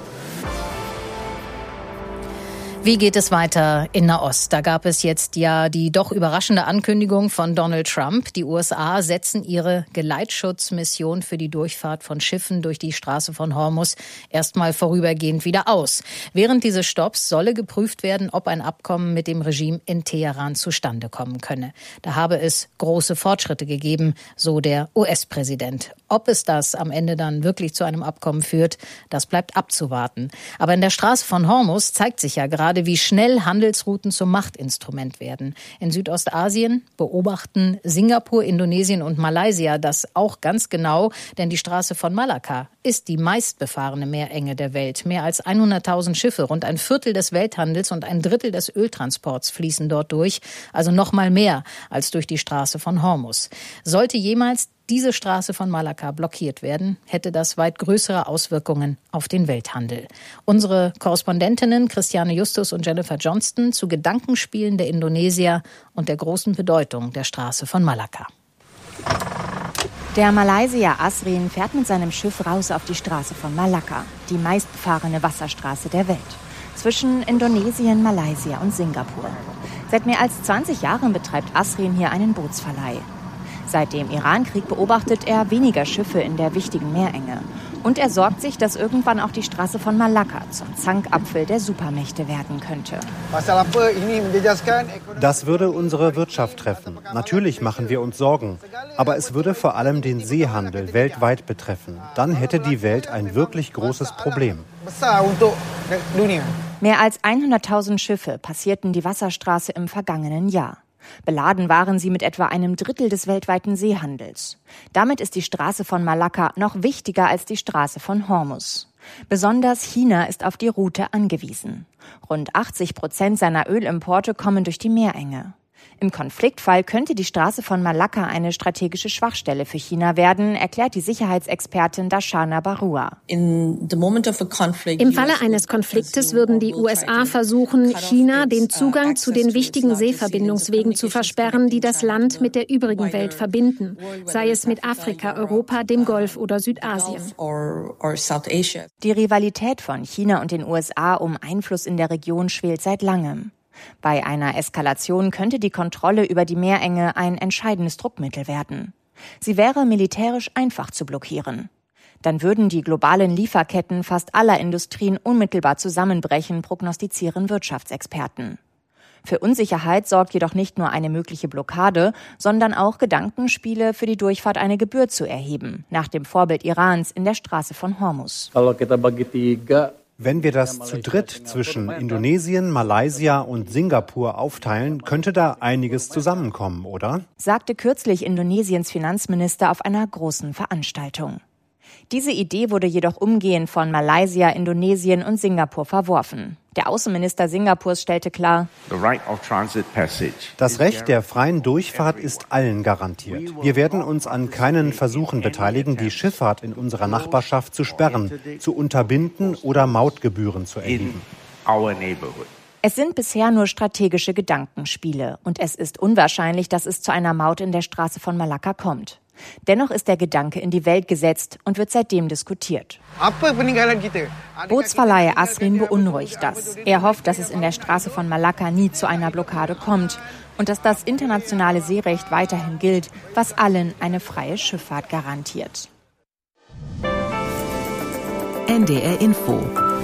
Wie geht es weiter in Nahost? Da gab es jetzt ja die doch überraschende Ankündigung von Donald Trump. Die U S A setzen ihre Geleitschutzmission für die Durchfahrt von Schiffen durch die Straße von Hormuz erstmal vorübergehend wieder aus. Während dieses Stopps solle geprüft werden, ob ein Abkommen mit dem Regime in Teheran zustande kommen könne. Da habe es große Fortschritte gegeben, so der U S-Präsident. Ob es das am Ende dann wirklich zu einem Abkommen führt, das bleibt abzuwarten. Aber in der Straße von Hormuz zeigt sich ja gerade, wie schnell Handelsrouten zum Machtinstrument werden. In Südostasien beobachten Singapur, Indonesien und Malaysia das auch ganz genau, denn die Straße von Malakka ist die meistbefahrene Meerenge der Welt. Mehr als hunderttausend Schiffe, rund ein Viertel des Welthandels und ein Drittel des Öltransports fließen dort durch, also noch mal mehr als durch die Straße von Hormuz. Sollte jemals diese Straße von Malakka blockiert werden, hätte das weit größere Auswirkungen auf den Welthandel. Unsere Korrespondentinnen Christiane Justus und Jennifer Johnston zu Gedankenspielen der Indonesier und der großen Bedeutung der Straße von Malakka. Der Malaysier Asrin fährt mit seinem Schiff raus auf die Straße von Malakka, die meistbefahrene Wasserstraße der Welt, zwischen Indonesien, Malaysia und Singapur. Seit mehr als zwanzig Jahren betreibt Asrin hier einen Bootsverleih. Seit dem Iran-Krieg beobachtet er weniger Schiffe in der wichtigen Meerenge. Und er sorgt sich, dass irgendwann auch die Straße von Malakka zum Zankapfel der Supermächte werden könnte. Das würde unsere Wirtschaft treffen. Natürlich machen wir uns Sorgen. Aber es würde vor allem den Seehandel weltweit betreffen. Dann hätte die Welt ein wirklich großes Problem. Mehr als hunderttausend Schiffe passierten die Wasserstraße im vergangenen Jahr. Beladen waren sie mit etwa einem Drittel des weltweiten Seehandels. Damit ist die Straße von Malakka noch wichtiger als die Straße von Hormuz. Besonders China ist auf die Route angewiesen. Rund achtzig Prozent seiner Ölimporte kommen durch die Meerenge. Im Konfliktfall könnte die Straße von Malakka eine strategische Schwachstelle für China werden, erklärt die Sicherheitsexpertin Darshana Barua. Im Falle eines Konfliktes würden die U S A versuchen, China den Zugang zu den wichtigen Seeverbindungswegen zu versperren, die das Land mit der übrigen Welt verbinden, sei es mit Afrika, Europa, dem Golf oder Südasien. Die Rivalität von China und den U S A um Einfluss in der Region schwelt seit langem. Bei einer Eskalation könnte die Kontrolle über die Meerenge ein entscheidendes Druckmittel werden. Sie wäre militärisch einfach zu blockieren. Dann würden die globalen Lieferketten fast aller Industrien unmittelbar zusammenbrechen, prognostizieren Wirtschaftsexperten. Für Unsicherheit sorgt jedoch nicht nur eine mögliche Blockade, sondern auch Gedankenspiele, für die Durchfahrt eine Gebühr zu erheben, nach dem Vorbild Irans in der Straße von Hormuz. Wenn wir das zu dritt zwischen Indonesien, Malaysia und Singapur aufteilen, könnte da einiges zusammenkommen, oder? Sagte kürzlich Indonesiens Finanzminister auf einer großen Veranstaltung. Diese Idee wurde jedoch umgehend von Malaysia, Indonesien und Singapur verworfen. Der Außenminister Singapurs stellte klar, das Recht der freien Durchfahrt ist allen garantiert. Wir werden uns an keinen Versuchen beteiligen, die Schifffahrt in unserer Nachbarschaft zu sperren, zu unterbinden oder Mautgebühren zu erheben. Es sind bisher nur strategische Gedankenspiele und es ist unwahrscheinlich, dass es zu einer Maut in der Straße von Malakka kommt. Dennoch ist der Gedanke in die Welt gesetzt und wird seitdem diskutiert. Bootsverleiher Asrin beunruhigt das. Er hofft, dass es in der Straße von Malakka nie zu einer Blockade kommt und dass das internationale Seerecht weiterhin gilt, was allen eine freie Schifffahrt garantiert. N D R Info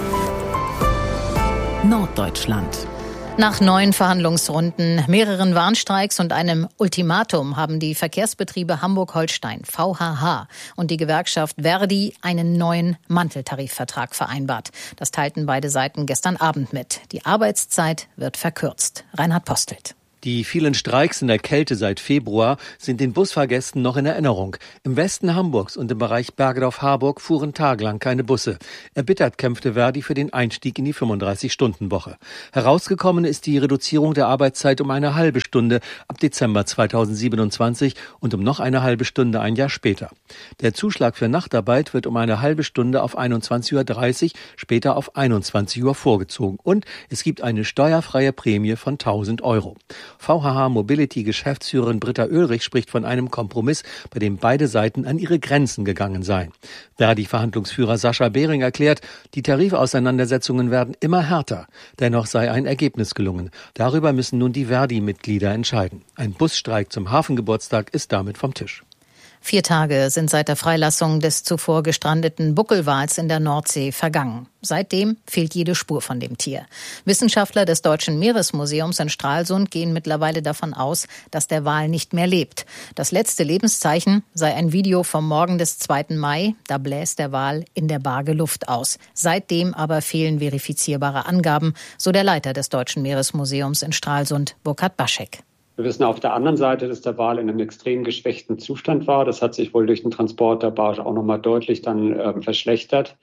Norddeutschland. Nach neun Verhandlungsrunden, mehreren Warnstreiks und einem Ultimatum haben die Verkehrsbetriebe Hamburg-Holstein, V H H, und die Gewerkschaft Verdi einen neuen Manteltarifvertrag vereinbart. Das teilten beide Seiten gestern Abend mit. Die Arbeitszeit wird verkürzt. Reinhard Postelt. Die vielen Streiks in der Kälte seit Februar sind den Busfahrgästen noch in Erinnerung. Im Westen Hamburgs und im Bereich Bergedorf-Harburg fuhren tagelang keine Busse. Erbittert kämpfte Verdi für den Einstieg in die fünfunddreißig-Stunden-Woche. Herausgekommen ist die Reduzierung der Arbeitszeit um eine halbe Stunde ab Dezember zweitausendsiebenundzwanzig und um noch eine halbe Stunde ein Jahr später. Der Zuschlag für Nachtarbeit wird um eine halbe Stunde auf einundzwanzig Uhr dreißig, später auf einundzwanzig Uhr vorgezogen. Und es gibt eine steuerfreie Prämie von tausend Euro. V H H Mobility-Geschäftsführerin Britta Oehlrich spricht von einem Kompromiss, bei dem beide Seiten an ihre Grenzen gegangen seien. Verdi-Verhandlungsführer Sascha Behring erklärt, die Tarifauseinandersetzungen werden immer härter. Dennoch sei ein Ergebnis gelungen. Darüber müssen nun die Verdi-Mitglieder entscheiden. Ein Busstreik zum Hafengeburtstag ist damit vom Tisch. Vier Tage sind seit der Freilassung des zuvor gestrandeten Buckelwals in der Nordsee vergangen. Seitdem fehlt jede Spur von dem Tier. Wissenschaftler des Deutschen Meeresmuseums in Stralsund gehen mittlerweile davon aus, dass der Wal nicht mehr lebt. Das letzte Lebenszeichen sei ein Video vom Morgen des zweiten Mai. Da bläst der Wal in der Barge Luft aus. Seitdem aber fehlen verifizierbare Angaben, so der Leiter des Deutschen Meeresmuseums in Stralsund, Burkhard Baschek. Wir wissen auf der anderen Seite, dass der Wal in einem extrem geschwächten Zustand war. Das hat sich wohl durch den Transport der Barge auch nochmal deutlich dann äh, verschlechtert.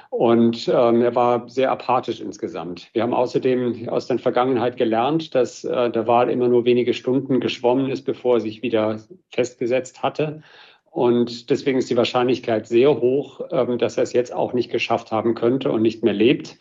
Und ähm, er war sehr apathisch insgesamt. Wir haben außerdem aus der Vergangenheit gelernt, dass äh, der Wal immer nur wenige Stunden geschwommen ist, bevor er sich wieder festgesetzt hatte. Und deswegen ist die Wahrscheinlichkeit sehr hoch, ähm, dass er es jetzt auch nicht geschafft haben könnte und nicht mehr lebt.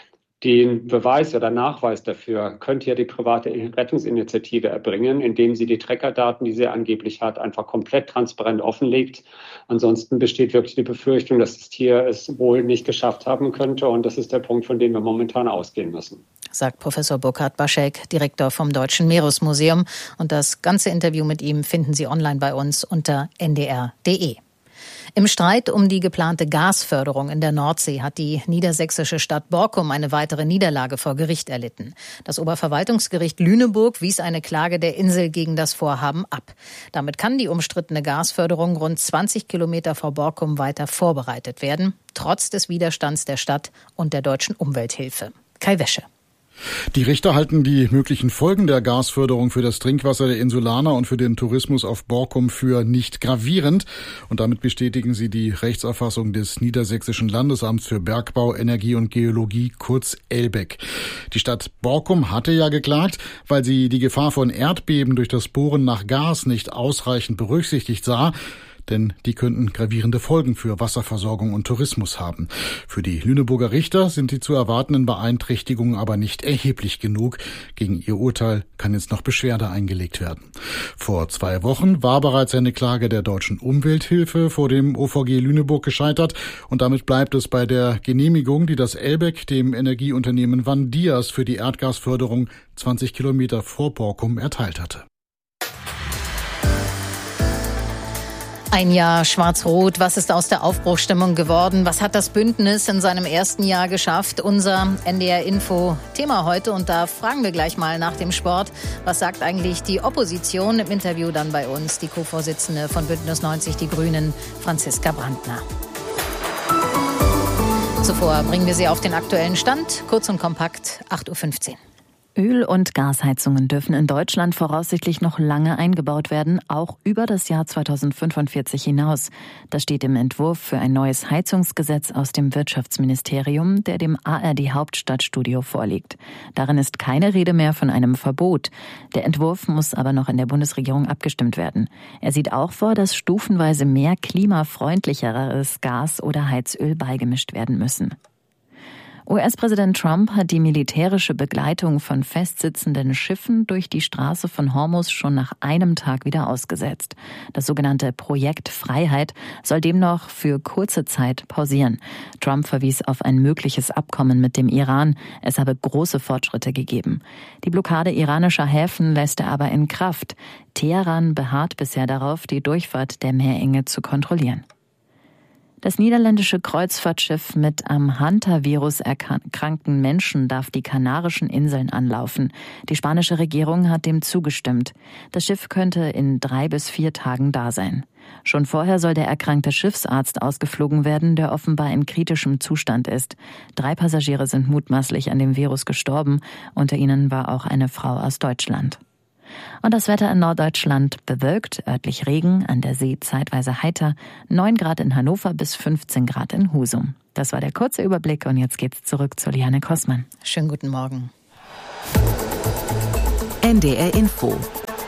Den Beweis oder Nachweis dafür könnte ja die private Rettungsinitiative erbringen, indem sie die Trackerdaten, die sie angeblich hat, einfach komplett transparent offenlegt. Ansonsten besteht wirklich die Befürchtung, dass das Tier es wohl nicht geschafft haben könnte. Und das ist der Punkt, von dem wir momentan ausgehen müssen. Sagt Professor Burkhard Baschek, Direktor vom Deutschen Meeresmuseum. Und das ganze Interview mit ihm finden Sie online bei uns unter n d r punkt d e. Im Streit um die geplante Gasförderung in der Nordsee hat die niedersächsische Stadt Borkum eine weitere Niederlage vor Gericht erlitten. Das Oberverwaltungsgericht Lüneburg wies eine Klage der Insel gegen das Vorhaben ab. Damit kann die umstrittene Gasförderung rund zwanzig Kilometer vor Borkum weiter vorbereitet werden, trotz des Widerstands der Stadt und der deutschen Umwelthilfe. Kai Wäsche. Die Richter halten die möglichen Folgen der Gasförderung für das Trinkwasser der Insulaner und für den Tourismus auf Borkum für nicht gravierend. Und damit bestätigen sie die Rechtsauffassung des Niedersächsischen Landesamts für Bergbau, Energie und Geologie, kurz L B E G. Die Stadt Borkum hatte ja geklagt, weil sie die Gefahr von Erdbeben durch das Bohren nach Gas nicht ausreichend berücksichtigt sah. Denn die könnten gravierende Folgen für Wasserversorgung und Tourismus haben. Für die Lüneburger Richter sind die zu erwartenden Beeinträchtigungen aber nicht erheblich genug. Gegen ihr Urteil kann jetzt noch Beschwerde eingelegt werden. Vor zwei Wochen war bereits eine Klage der Deutschen Umwelthilfe vor dem O V G Lüneburg gescheitert. Und damit bleibt es bei der Genehmigung, die das L B E G dem Energieunternehmen Van Dias für die Erdgasförderung zwanzig Kilometer vor Borkum erteilt hatte. Ein Jahr Schwarz-Rot. Was ist aus der Aufbruchsstimmung geworden? Was hat das Bündnis in seinem ersten Jahr geschafft? Unser N D R-Info-Thema heute. Und da fragen wir gleich mal nach dem Sport. Was sagt eigentlich die Opposition? Im Interview dann bei uns die Co-Vorsitzende von Bündnis neunzig Die Grünen, Franziska Brandner. Zuvor bringen wir Sie auf den aktuellen Stand. Kurz und kompakt, acht Uhr fünfzehn. Öl- und Gasheizungen dürfen in Deutschland voraussichtlich noch lange eingebaut werden, auch über das Jahr zweitausendfünfundvierzig hinaus. Das steht im Entwurf für ein neues Heizungsgesetz aus dem Wirtschaftsministerium, der dem A R D-Hauptstadtstudio vorliegt. Darin ist keine Rede mehr von einem Verbot. Der Entwurf muss aber noch in der Bundesregierung abgestimmt werden. Er sieht auch vor, dass stufenweise mehr klimafreundlicheres Gas oder Heizöl beigemischt werden müssen. U S-Präsident Trump hat die militärische Begleitung von festsitzenden Schiffen durch die Straße von Hormuz schon nach einem Tag wieder ausgesetzt. Das sogenannte Projekt Freiheit soll demnach für kurze Zeit pausieren. Trump verwies auf ein mögliches Abkommen mit dem Iran. Es habe große Fortschritte gegeben. Die Blockade iranischer Häfen lässt er aber in Kraft. Teheran beharrt bisher darauf, die Durchfahrt der Meerenge zu kontrollieren. Das niederländische Kreuzfahrtschiff mit am Hantavirus erkrankten Menschen darf die Kanarischen Inseln anlaufen. Die spanische Regierung hat dem zugestimmt. Das Schiff könnte in drei bis vier Tagen da sein. Schon vorher soll der erkrankte Schiffsarzt ausgeflogen werden, der offenbar in kritischem Zustand ist. Drei Passagiere sind mutmaßlich an dem Virus gestorben. Unter ihnen war auch eine Frau aus Deutschland. Und das Wetter in Norddeutschland bewölkt, örtlich Regen, an der See zeitweise heiter, neun Grad in Hannover bis fünfzehn Grad in Husum. Das war der kurze Überblick und jetzt geht's zurück zu Liane Kossmann. Schönen guten Morgen. N D R Info.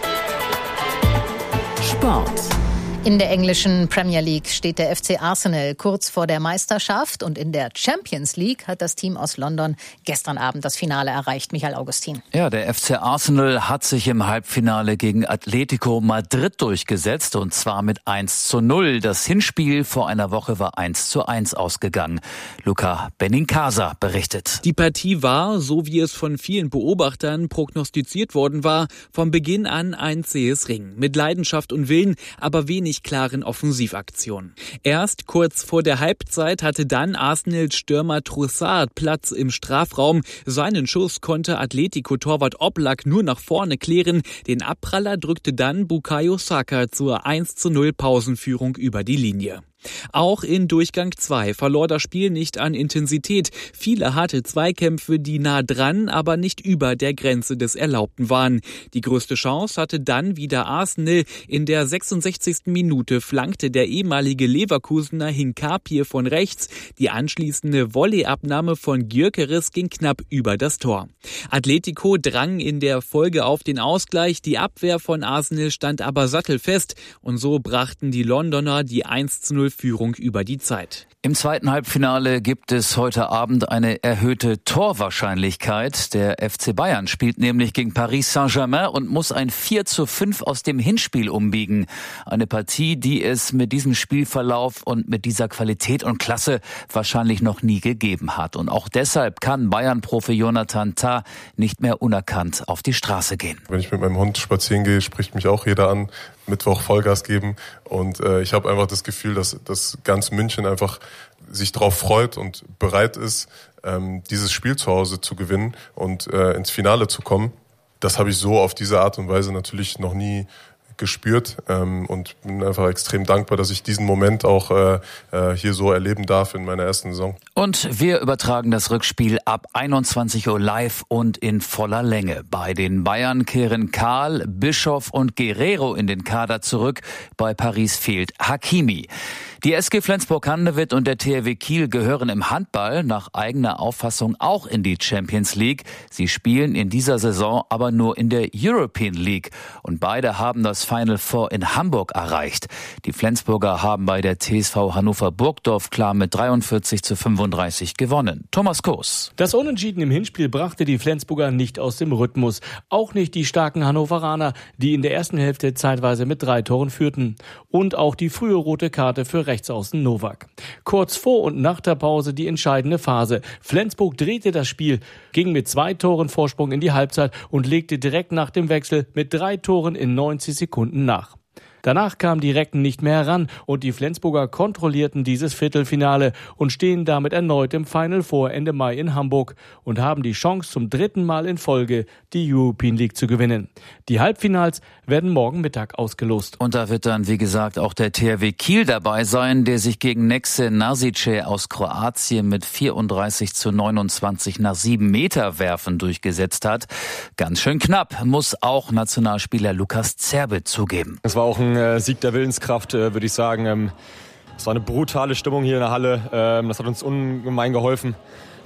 Sport. In der englischen Premier League steht der F C Arsenal kurz vor der Meisterschaft und in der Champions League hat das Team aus London gestern Abend das Finale erreicht. Michael Augustin. Ja, der F C Arsenal hat sich im Halbfinale gegen Atletico Madrid durchgesetzt und zwar mit eins zu null. Das Hinspiel vor einer Woche war eins zu eins ausgegangen. Luca Benincasa berichtet. Die Partie war, so wie es von vielen Beobachtern prognostiziert worden war, von Beginn an ein zähes Ringen. Mit Leidenschaft und Willen, aber wenig klaren Offensivaktionen. Erst kurz vor der Halbzeit hatte dann Arsenals Stürmer Trossard Platz im Strafraum. Seinen Schuss konnte Atletico-Torwart Oblak nur nach vorne klären. Den Abpraller drückte dann Bukayo Saka zur eins zu null Pausenführung über die Linie. Auch in Durchgang zwei verlor das Spiel nicht an Intensität. Viele harte Zweikämpfe, die nah dran, aber nicht über der Grenze des Erlaubten waren. Die größte Chance hatte dann wieder Arsenal. In der sechsundsechzigsten Minute flankte der ehemalige Leverkusener Hinkapie von rechts. Die anschließende Volleyabnahme von Gyökeres ging knapp über das Tor. Atletico drang in der Folge auf den Ausgleich. Die Abwehr von Arsenal stand aber sattelfest. Und so brachten die Londoner die eins zu null Führung über die Zeit. Im zweiten Halbfinale gibt es heute Abend eine erhöhte Torwahrscheinlichkeit. Der F C Bayern spielt nämlich gegen Paris Saint-Germain und muss ein vier zu fünf aus dem Hinspiel umbiegen. Eine Partie, die es mit diesem Spielverlauf und mit dieser Qualität und Klasse wahrscheinlich noch nie gegeben hat. Und auch deshalb kann Bayern-Profi Jonathan Tah nicht mehr unerkannt auf die Straße gehen. Wenn ich mit meinem Hund spazieren gehe, spricht mich auch jeder an. Mittwoch Vollgas geben und äh, ich habe einfach das Gefühl, dass, dass ganz München einfach sich darauf freut und bereit ist, ähm, dieses Spiel zu Hause zu gewinnen und äh, ins Finale zu kommen. Das habe ich so auf diese Art und Weise natürlich noch nie gespürt ähm, und bin einfach extrem dankbar, dass ich diesen Moment auch äh, äh, hier so erleben darf in meiner ersten Saison. Und wir übertragen das Rückspiel ab einundzwanzig Uhr live und in voller Länge. Bei den Bayern kehren Karl, Bischof und Guerrero in den Kader zurück. Bei Paris fehlt Hakimi. Die S G Flensburg-Handewitt und der T H W Kiel gehören im Handball nach eigener Auffassung auch in die Champions League. Sie spielen in dieser Saison aber nur in der European League. Und beide haben das Final Four in Hamburg erreicht. Die Flensburger haben bei der T S V Hannover Burgdorf klar mit dreiundvierzig zu fünfunddreißig gewonnen. Thomas Koos. Das Unentschieden im Hinspiel brachte die Flensburger nicht aus dem Rhythmus. Auch nicht die starken Hannoveraner, die in der ersten Hälfte zeitweise mit drei Toren führten. Und auch die frühe rote Karte für Rechtsaußen Nowak. Kurz vor und nach der Pause die entscheidende Phase. Flensburg drehte das Spiel, ging mit zwei Toren Vorsprung in die Halbzeit und legte direkt nach dem Wechsel mit drei Toren in neunzig Sekunden nach. Danach kamen die Recken nicht mehr heran und die Flensburger kontrollierten dieses Viertelfinale und stehen damit erneut im Final Four Ende Mai in Hamburg und haben die Chance zum dritten Mal in Folge die European League zu gewinnen. Die Halbfinals werden morgen Mittag ausgelost. Und da wird dann, wie gesagt, auch der T H W Kiel dabei sein, der sich gegen Nexe Nasice aus Kroatien mit vierunddreißig zu neunundzwanzig nach sieben Meter werfen durchgesetzt hat. Ganz schön knapp, muss auch Nationalspieler Lukas Zerbe zugeben. Es war auch ein Sieg der Willenskraft, würde ich sagen. Es war eine brutale Stimmung hier in der Halle. Das hat uns ungemein geholfen.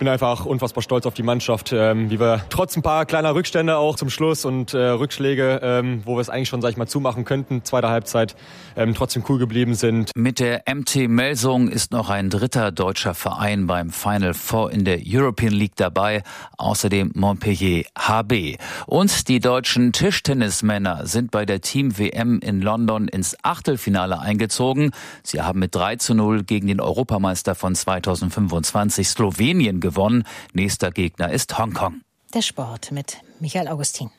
bin einfach unfassbar stolz auf die Mannschaft, ähm, wie wir trotz ein paar kleiner Rückstände auch zum Schluss und äh, Rückschläge, ähm, wo wir es eigentlich schon, sag ich mal, zumachen könnten, zweite Halbzeit, ähm, trotzdem cool geblieben sind. Mit der M T Melsung ist noch ein dritter deutscher Verein beim Final Four in der European League dabei, außerdem Montpellier H B. Und die deutschen Tischtennismänner sind bei der Team-W M in London ins Achtelfinale eingezogen. Sie haben mit drei zu null gegen den Europameister von zweitausendfünfundzwanzig Slowenien gewonnen. Nächster Gegner ist Hongkong. Der Sport mit Michael Augustin.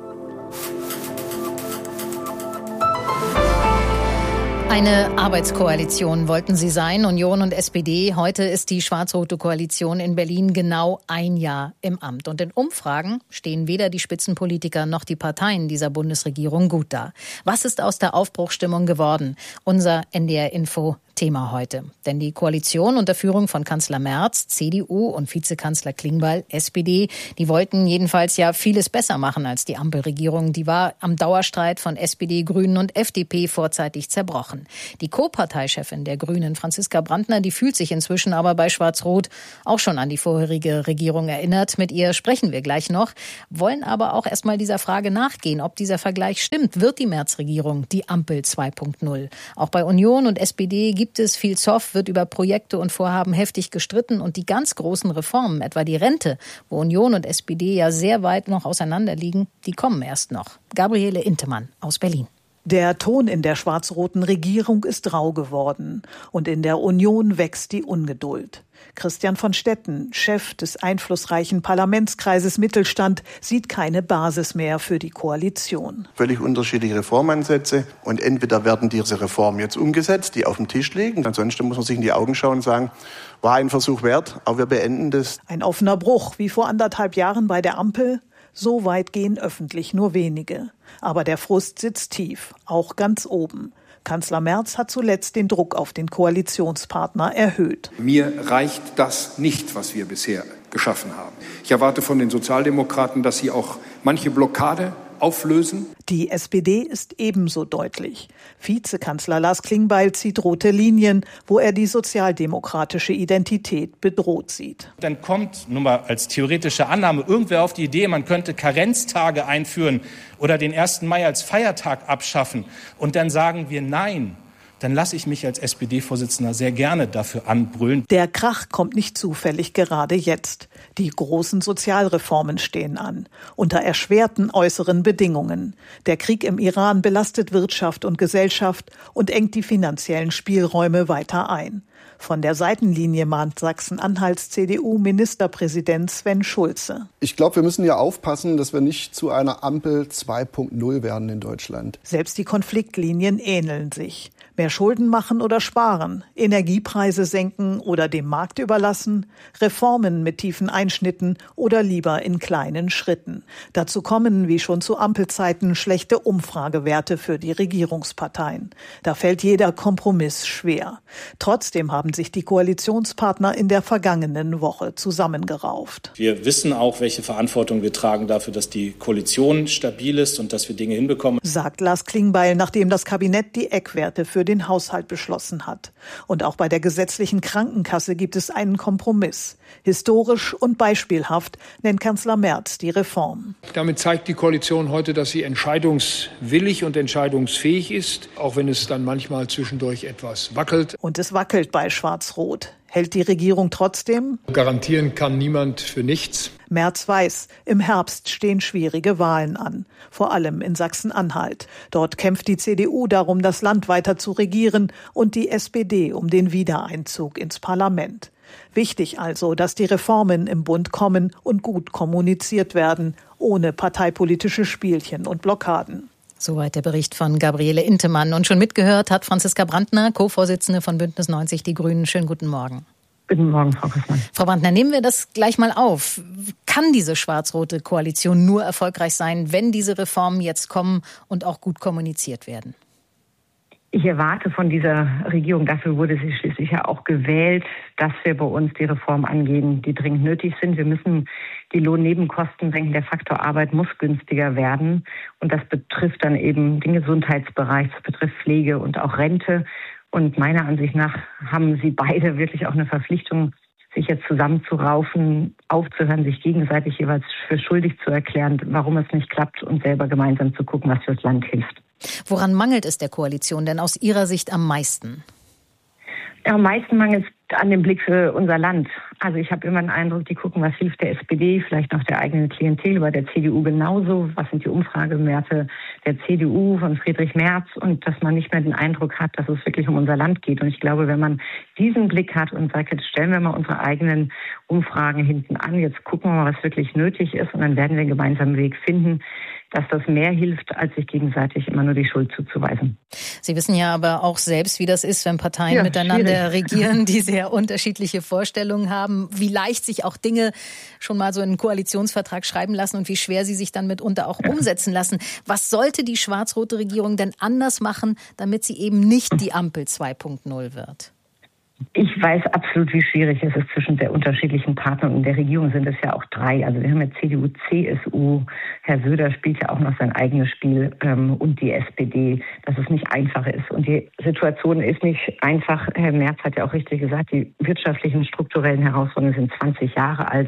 Eine Arbeitskoalition wollten sie sein, Union und S P D. Heute ist die schwarz-rote Koalition in Berlin genau ein Jahr im Amt. Und in Umfragen stehen weder die Spitzenpolitiker noch die Parteien dieser Bundesregierung gut da. Was ist aus der Aufbruchsstimmung geworden? Unser N D R-Info Thema heute. Denn die Koalition unter Führung von Kanzler Merz, C D U und Vizekanzler Klingbeil, S P D, die wollten jedenfalls ja vieles besser machen als die Ampelregierung. Die war am Dauerstreit von S P D, Grünen und F D P vorzeitig zerbrochen. Die Co-Parteichefin der Grünen, Franziska Brandner, die fühlt sich inzwischen aber bei Schwarz-Rot auch schon an die vorherige Regierung erinnert. Mit ihr sprechen wir gleich noch, wollen aber auch erstmal dieser Frage nachgehen, ob dieser Vergleich stimmt. Wird die Merz-Regierung die Ampel zwei Punkt null? Auch bei Union und S P D gibt es viel Zoff, wird über Projekte und Vorhaben heftig gestritten und die ganz großen Reformen, etwa die Rente, wo Union und S P D ja sehr weit noch auseinander liegen, die kommen erst noch. Gabriele Intemann aus Berlin. Der Ton in der schwarz-roten Regierung ist rau geworden und in der Union wächst die Ungeduld. Christian von Stetten, Chef des einflussreichen Parlamentskreises Mittelstand, sieht keine Basis mehr für die Koalition. Völlig unterschiedliche Reformansätze und entweder werden diese Reformen jetzt umgesetzt, die auf dem Tisch liegen. Ansonsten muss man sich in die Augen schauen und sagen, war ein Versuch wert, aber wir beenden das. Ein offener Bruch, wie vor anderthalb Jahren bei der Ampel. So weit gehen öffentlich nur wenige. Aber der Frust sitzt tief, auch ganz oben. Kanzler Merz hat zuletzt den Druck auf den Koalitionspartner erhöht. Mir reicht das nicht, was wir bisher geschaffen haben. Ich erwarte von den Sozialdemokraten, dass sie auch manche Blockade auflösen. Die S P D ist ebenso deutlich. Vizekanzler Lars Klingbeil zieht rote Linien, wo er die sozialdemokratische Identität bedroht sieht. Dann kommt, nur mal als theoretische Annahme, irgendwer auf die Idee, man könnte Karenztage einführen oder den ersten Mai als Feiertag abschaffen. Und dann sagen wir nein. Dann lasse ich mich als S P D-Vorsitzender sehr gerne dafür anbrüllen. Der Krach kommt nicht zufällig gerade jetzt. Die großen Sozialreformen stehen an, unter erschwerten äußeren Bedingungen. Der Krieg im Iran belastet Wirtschaft und Gesellschaft und engt die finanziellen Spielräume weiter ein. Von der Seitenlinie mahnt Sachsen-Anhalts C D U-Ministerpräsident Sven Schulze. Ich glaube, wir müssen ja aufpassen, dass wir nicht zu einer Ampel zwei Punkt null werden in Deutschland. Selbst die Konfliktlinien ähneln sich. Mehr Schulden machen oder sparen, Energiepreise senken oder dem Markt überlassen, Reformen mit tiefen Einschnitten oder lieber in kleinen Schritten. Dazu kommen, wie schon zu Ampelzeiten, schlechte Umfragewerte für die Regierungsparteien. Da fällt jeder Kompromiss schwer. Trotzdem haben sich die Koalitionspartner in der vergangenen Woche zusammengerauft. Wir wissen auch, welche Verantwortung wir tragen dafür, dass die Koalition stabil ist und dass wir Dinge hinbekommen, sagt Lars Klingbeil, nachdem das Kabinett die Eckwerte für den Haushalt beschlossen hat. Und auch bei der gesetzlichen Krankenkasse gibt es einen Kompromiss. Historisch und beispielhaft nennt Kanzler Merz die Reform. Damit zeigt die Koalition heute, dass sie entscheidungswillig und entscheidungsfähig ist, auch wenn es dann manchmal zwischendurch etwas wackelt. Und es wackelt bei Schwarz-Rot. Hält die Regierung trotzdem? Garantieren kann niemand für nichts. Merz weiß, im Herbst stehen schwierige Wahlen an, vor allem in Sachsen-Anhalt. Dort kämpft die C D U darum, das Land weiter zu regieren und die S P D um den Wiedereinzug ins Parlament. Wichtig also, dass die Reformen im Bund kommen und gut kommuniziert werden, ohne parteipolitische Spielchen und Blockaden. Soweit der Bericht von Gabriele Intemann. Und schon mitgehört hat Franziska Brandner, Co-Vorsitzende von Bündnis neunzig Die Grünen. Schönen guten Morgen. Guten Morgen, Frau Kaufmann. Frau Brandner, nehmen wir das gleich mal auf. Kann diese schwarz-rote Koalition nur erfolgreich sein, wenn diese Reformen jetzt kommen und auch gut kommuniziert werden? Ich erwarte von dieser Regierung, dafür wurde sie schließlich ja auch gewählt, dass wir bei uns die Reformen angehen, die dringend nötig sind. Wir müssen die Lohnnebenkosten senken. Der Faktor Arbeit muss günstiger werden. Und das betrifft dann eben den Gesundheitsbereich, das betrifft Pflege und auch Rente. Und meiner Ansicht nach haben sie beide wirklich auch eine Verpflichtung, sich jetzt zusammenzuraufen, aufzuhören, sich gegenseitig jeweils für schuldig zu erklären, warum es nicht klappt und selber gemeinsam zu gucken, was fürs Land hilft. Woran mangelt es der Koalition denn aus Ihrer Sicht am meisten? Ja, am meisten mangelt es an dem Blick für unser Land. Also ich habe immer den Eindruck, die gucken, was hilft der S P D, vielleicht noch der eigenen Klientel, bei der C D U genauso. Was sind die Umfragewerte der C D U von Friedrich Merz? Und dass man nicht mehr den Eindruck hat, dass es wirklich um unser Land geht. Und ich glaube, wenn man diesen Blick hat und sagt, jetzt stellen wir mal unsere eigenen Umfragen hinten an, jetzt gucken wir mal, was wirklich nötig ist und dann werden wir einen gemeinsamen Weg finden, dass das mehr hilft, als sich gegenseitig immer nur die Schuld zuzuweisen. Sie wissen ja aber auch selbst, wie das ist, wenn Parteien ja, miteinander schwierig. regieren, die sehr unterschiedliche Vorstellungen haben, wie leicht sich auch Dinge schon mal so in einen Koalitionsvertrag schreiben lassen und wie schwer sie sich dann mitunter auch ja. umsetzen lassen. Was sollte die schwarz-rote Regierung denn anders machen, damit sie eben nicht die Ampel zwei Punkt null wird? Ich weiß absolut, wie schwierig es ist zwischen der unterschiedlichen Partnern. Und in der Regierung sind es ja auch drei. Also wir haben ja C D U, C S U. Herr Söder spielt ja auch noch sein eigenes Spiel ähm, und die S P D, dass es nicht einfach ist. Und die Situation ist nicht einfach. Herr Merz hat ja auch richtig gesagt, die wirtschaftlichen, strukturellen Herausforderungen sind zwanzig Jahre alt.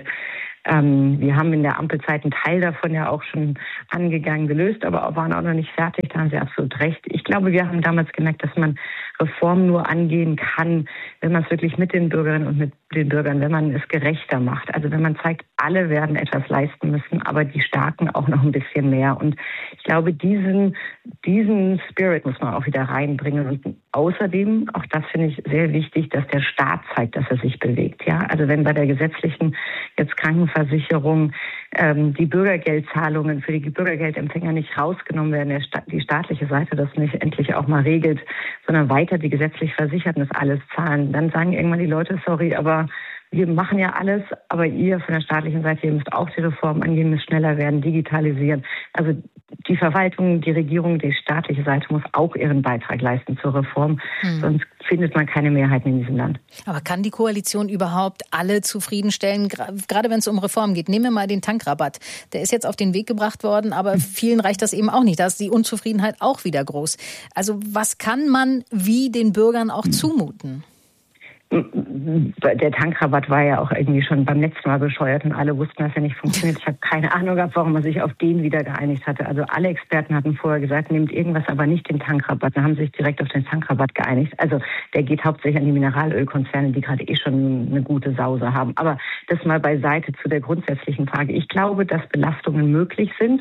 Ähm, wir haben in der Ampelzeit einen Teil davon ja auch schon angegangen, gelöst, aber waren auch noch nicht fertig. Da haben Sie absolut recht. Ich glaube, wir haben damals gemerkt, dass man Reformen nur angehen kann, wenn man es wirklich mit den Bürgerinnen und mit den Bürgern, wenn man es gerechter macht. Also wenn man zeigt, alle werden etwas leisten müssen, aber die Starken auch noch ein bisschen mehr. Und ich glaube, diesen, diesen Spirit muss man auch wieder reinbringen. Und außerdem, auch das finde ich sehr wichtig, dass der Staat zeigt, dass er sich bewegt. Ja, also wenn bei der gesetzlichen jetzt Krankenversicherung ähm, die Bürgergeldzahlungen für die Bürgergeldempfänger nicht rausgenommen werden, der Sta- die staatliche Seite das nicht endlich auch mal regelt, sondern weiter die gesetzlich Versicherten das alles zahlen, dann sagen irgendwann die Leute, sorry, aber wir machen ja alles, aber ihr von der staatlichen Seite, ihr müsst auch die Reformen angehen, müsst schneller werden, digitalisieren. Also die Verwaltung, die Regierung, die staatliche Seite muss auch ihren Beitrag leisten zur Reform, hm. sonst findet man keine Mehrheiten in diesem Land. Aber kann die Koalition überhaupt alle zufriedenstellen, gerade wenn es um Reformen geht? Nehmen wir mal den Tankrabatt. Der ist jetzt auf den Weg gebracht worden, aber vielen reicht das eben auch nicht. Da ist die Unzufriedenheit auch wieder groß. Also was kann man wie den Bürgern auch zumuten? Der Tankrabatt war ja auch irgendwie schon beim letzten Mal bescheuert und alle wussten, dass er nicht funktioniert. Ich habe keine Ahnung gehabt, warum man sich auf den wieder geeinigt hatte. Also alle Experten hatten vorher gesagt, nehmt irgendwas, aber nicht den Tankrabatt. Dann haben sie sich direkt auf den Tankrabatt geeinigt. Also der geht hauptsächlich an die Mineralölkonzerne, die gerade eh schon eine gute Sause haben. Aber das mal beiseite zu der grundsätzlichen Frage. Ich glaube, dass Belastungen möglich sind,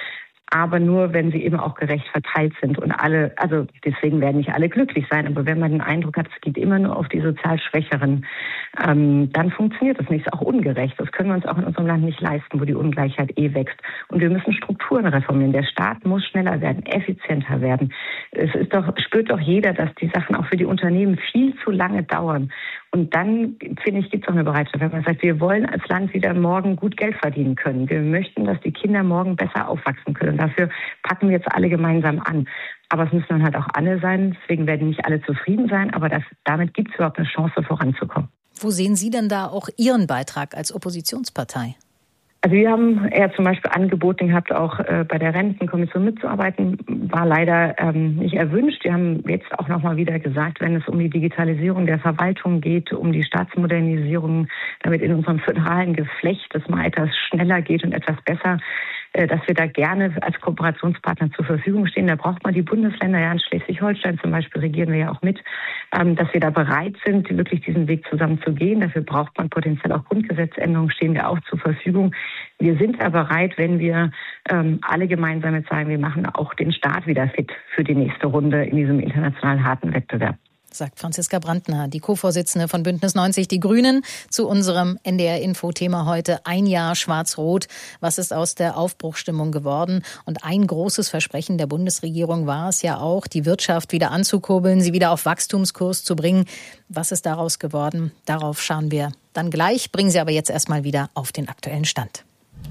aber nur, wenn sie eben auch gerecht verteilt sind und alle, also deswegen werden nicht alle glücklich sein, aber wenn man den Eindruck hat, es geht immer nur auf die sozial Schwächeren, ähm, dann funktioniert das nicht, ist auch ungerecht. Das können wir uns auch in unserem Land nicht leisten, wo die Ungleichheit eh wächst. Und wir müssen Strukturen reformieren. Der Staat muss schneller werden, effizienter werden. Es ist doch, spürt doch jeder, dass die Sachen auch für die Unternehmen viel zu lange dauern. Und dann, finde ich, gibt es auch eine Bereitschaft, wenn man sagt, wir wollen als Land wieder morgen gut Geld verdienen können. Wir möchten, dass die Kinder morgen besser aufwachsen können. Und dafür packen wir jetzt alle gemeinsam an. Aber es müssen dann halt auch alle sein. Deswegen werden nicht alle zufrieden sein. Aber das, damit gibt es überhaupt eine Chance, voranzukommen. Wo sehen Sie denn da auch Ihren Beitrag als Oppositionspartei? Also wir haben eher zum Beispiel angeboten gehabt, auch äh, bei der Rentenkommission mitzuarbeiten, war leider ähm, nicht erwünscht. Wir haben jetzt auch nochmal wieder gesagt, wenn es um die Digitalisierung der Verwaltung geht, um die Staatsmodernisierung, damit in unserem föderalen Geflecht es mal etwas schneller geht und etwas besser, äh, dass wir da gerne als Kooperationspartner zur Verfügung stehen. Da braucht man die Bundesländer, ja in Schleswig-Holstein zum Beispiel regieren wir ja auch mit, ähm, dass wir da bereit sind, wirklich diesen Weg zusammen zu gehen. Dafür braucht man potenziell auch Grundgesetzänderungen, stehen wir auch zur Verfügung. Wir sind aber bereit, wenn wir ähm, alle gemeinsam jetzt sagen, wir machen auch den Staat wieder fit für die nächste Runde in diesem international harten Wettbewerb. Sagt Franziska Brandner, die Co-Vorsitzende von Bündnis neunzig Die Grünen, zu unserem N D R-Info-Thema heute. Ein Jahr Schwarz-Rot. Was ist aus der Aufbruchsstimmung geworden? Und ein großes Versprechen der Bundesregierung war es ja auch, die Wirtschaft wieder anzukurbeln, sie wieder auf Wachstumskurs zu bringen. Was ist daraus geworden? Darauf schauen wir dann gleich. Bringen Sie aber jetzt erstmal wieder auf den aktuellen Stand.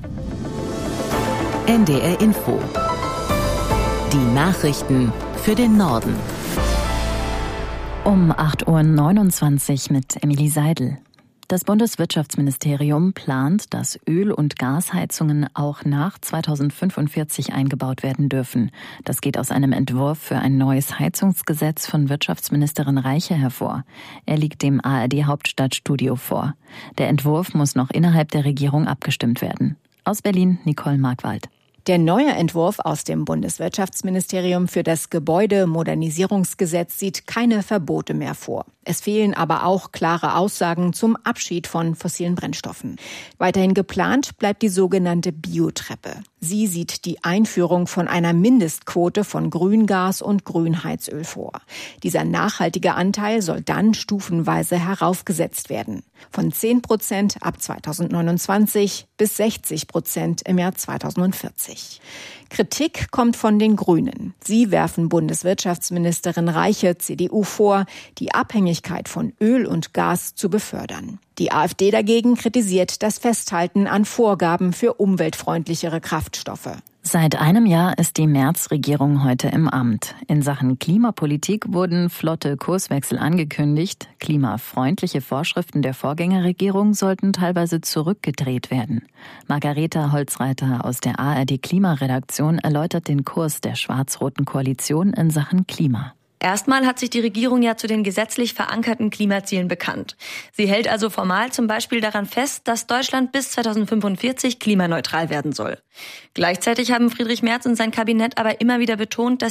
N D R Info. Die Nachrichten für den Norden. Um acht Uhr neunundzwanzig mit Emilie Seidel. Das Bundeswirtschaftsministerium plant, dass Öl- und Gasheizungen auch nach zweitausendfünfundvierzig eingebaut werden dürfen. Das geht aus einem Entwurf für ein neues Heizungsgesetz von Wirtschaftsministerin Reiche hervor. Er liegt dem A R D-Hauptstadtstudio vor. Der Entwurf muss noch innerhalb der Regierung abgestimmt werden. Aus Berlin, Nicole Markwald. Der neue Entwurf aus dem Bundeswirtschaftsministerium für das Gebäudemodernisierungsgesetz sieht keine Verbote mehr vor. Es fehlen aber auch klare Aussagen zum Abschied von fossilen Brennstoffen. Weiterhin geplant bleibt die sogenannte Biotreppe. Sie sieht die Einführung von einer Mindestquote von Grüngas und Grünheizöl vor. Dieser nachhaltige Anteil soll dann stufenweise heraufgesetzt werden. Von zehn Prozent ab zweitausendneunundzwanzig bis sechzig Prozent im Jahr zweitausendvierzig. Kritik kommt von den Grünen. Sie werfen Bundeswirtschaftsministerin Reiche, C D U, vor, die Abhängigkeit von Öl und Gas zu befördern. Die AfD dagegen kritisiert das Festhalten an Vorgaben für umweltfreundlichere Kraftstoffe. Seit einem Jahr ist die Merz-Regierung heute im Amt. In Sachen Klimapolitik wurden flotte Kurswechsel angekündigt. Klimafreundliche Vorschriften der Vorgängerregierung sollten teilweise zurückgedreht werden. Margareta Holzreiter aus der A R D-Klimaredaktion erläutert den Kurs der schwarz-roten Koalition in Sachen Klima. Erstmal hat sich die Regierung ja zu den gesetzlich verankerten Klimazielen bekannt. Sie hält also formal zum Beispiel daran fest, dass Deutschland bis zweitausendfünfundvierzig klimaneutral werden soll. Gleichzeitig haben Friedrich Merz und sein Kabinett aber immer wieder betont, dass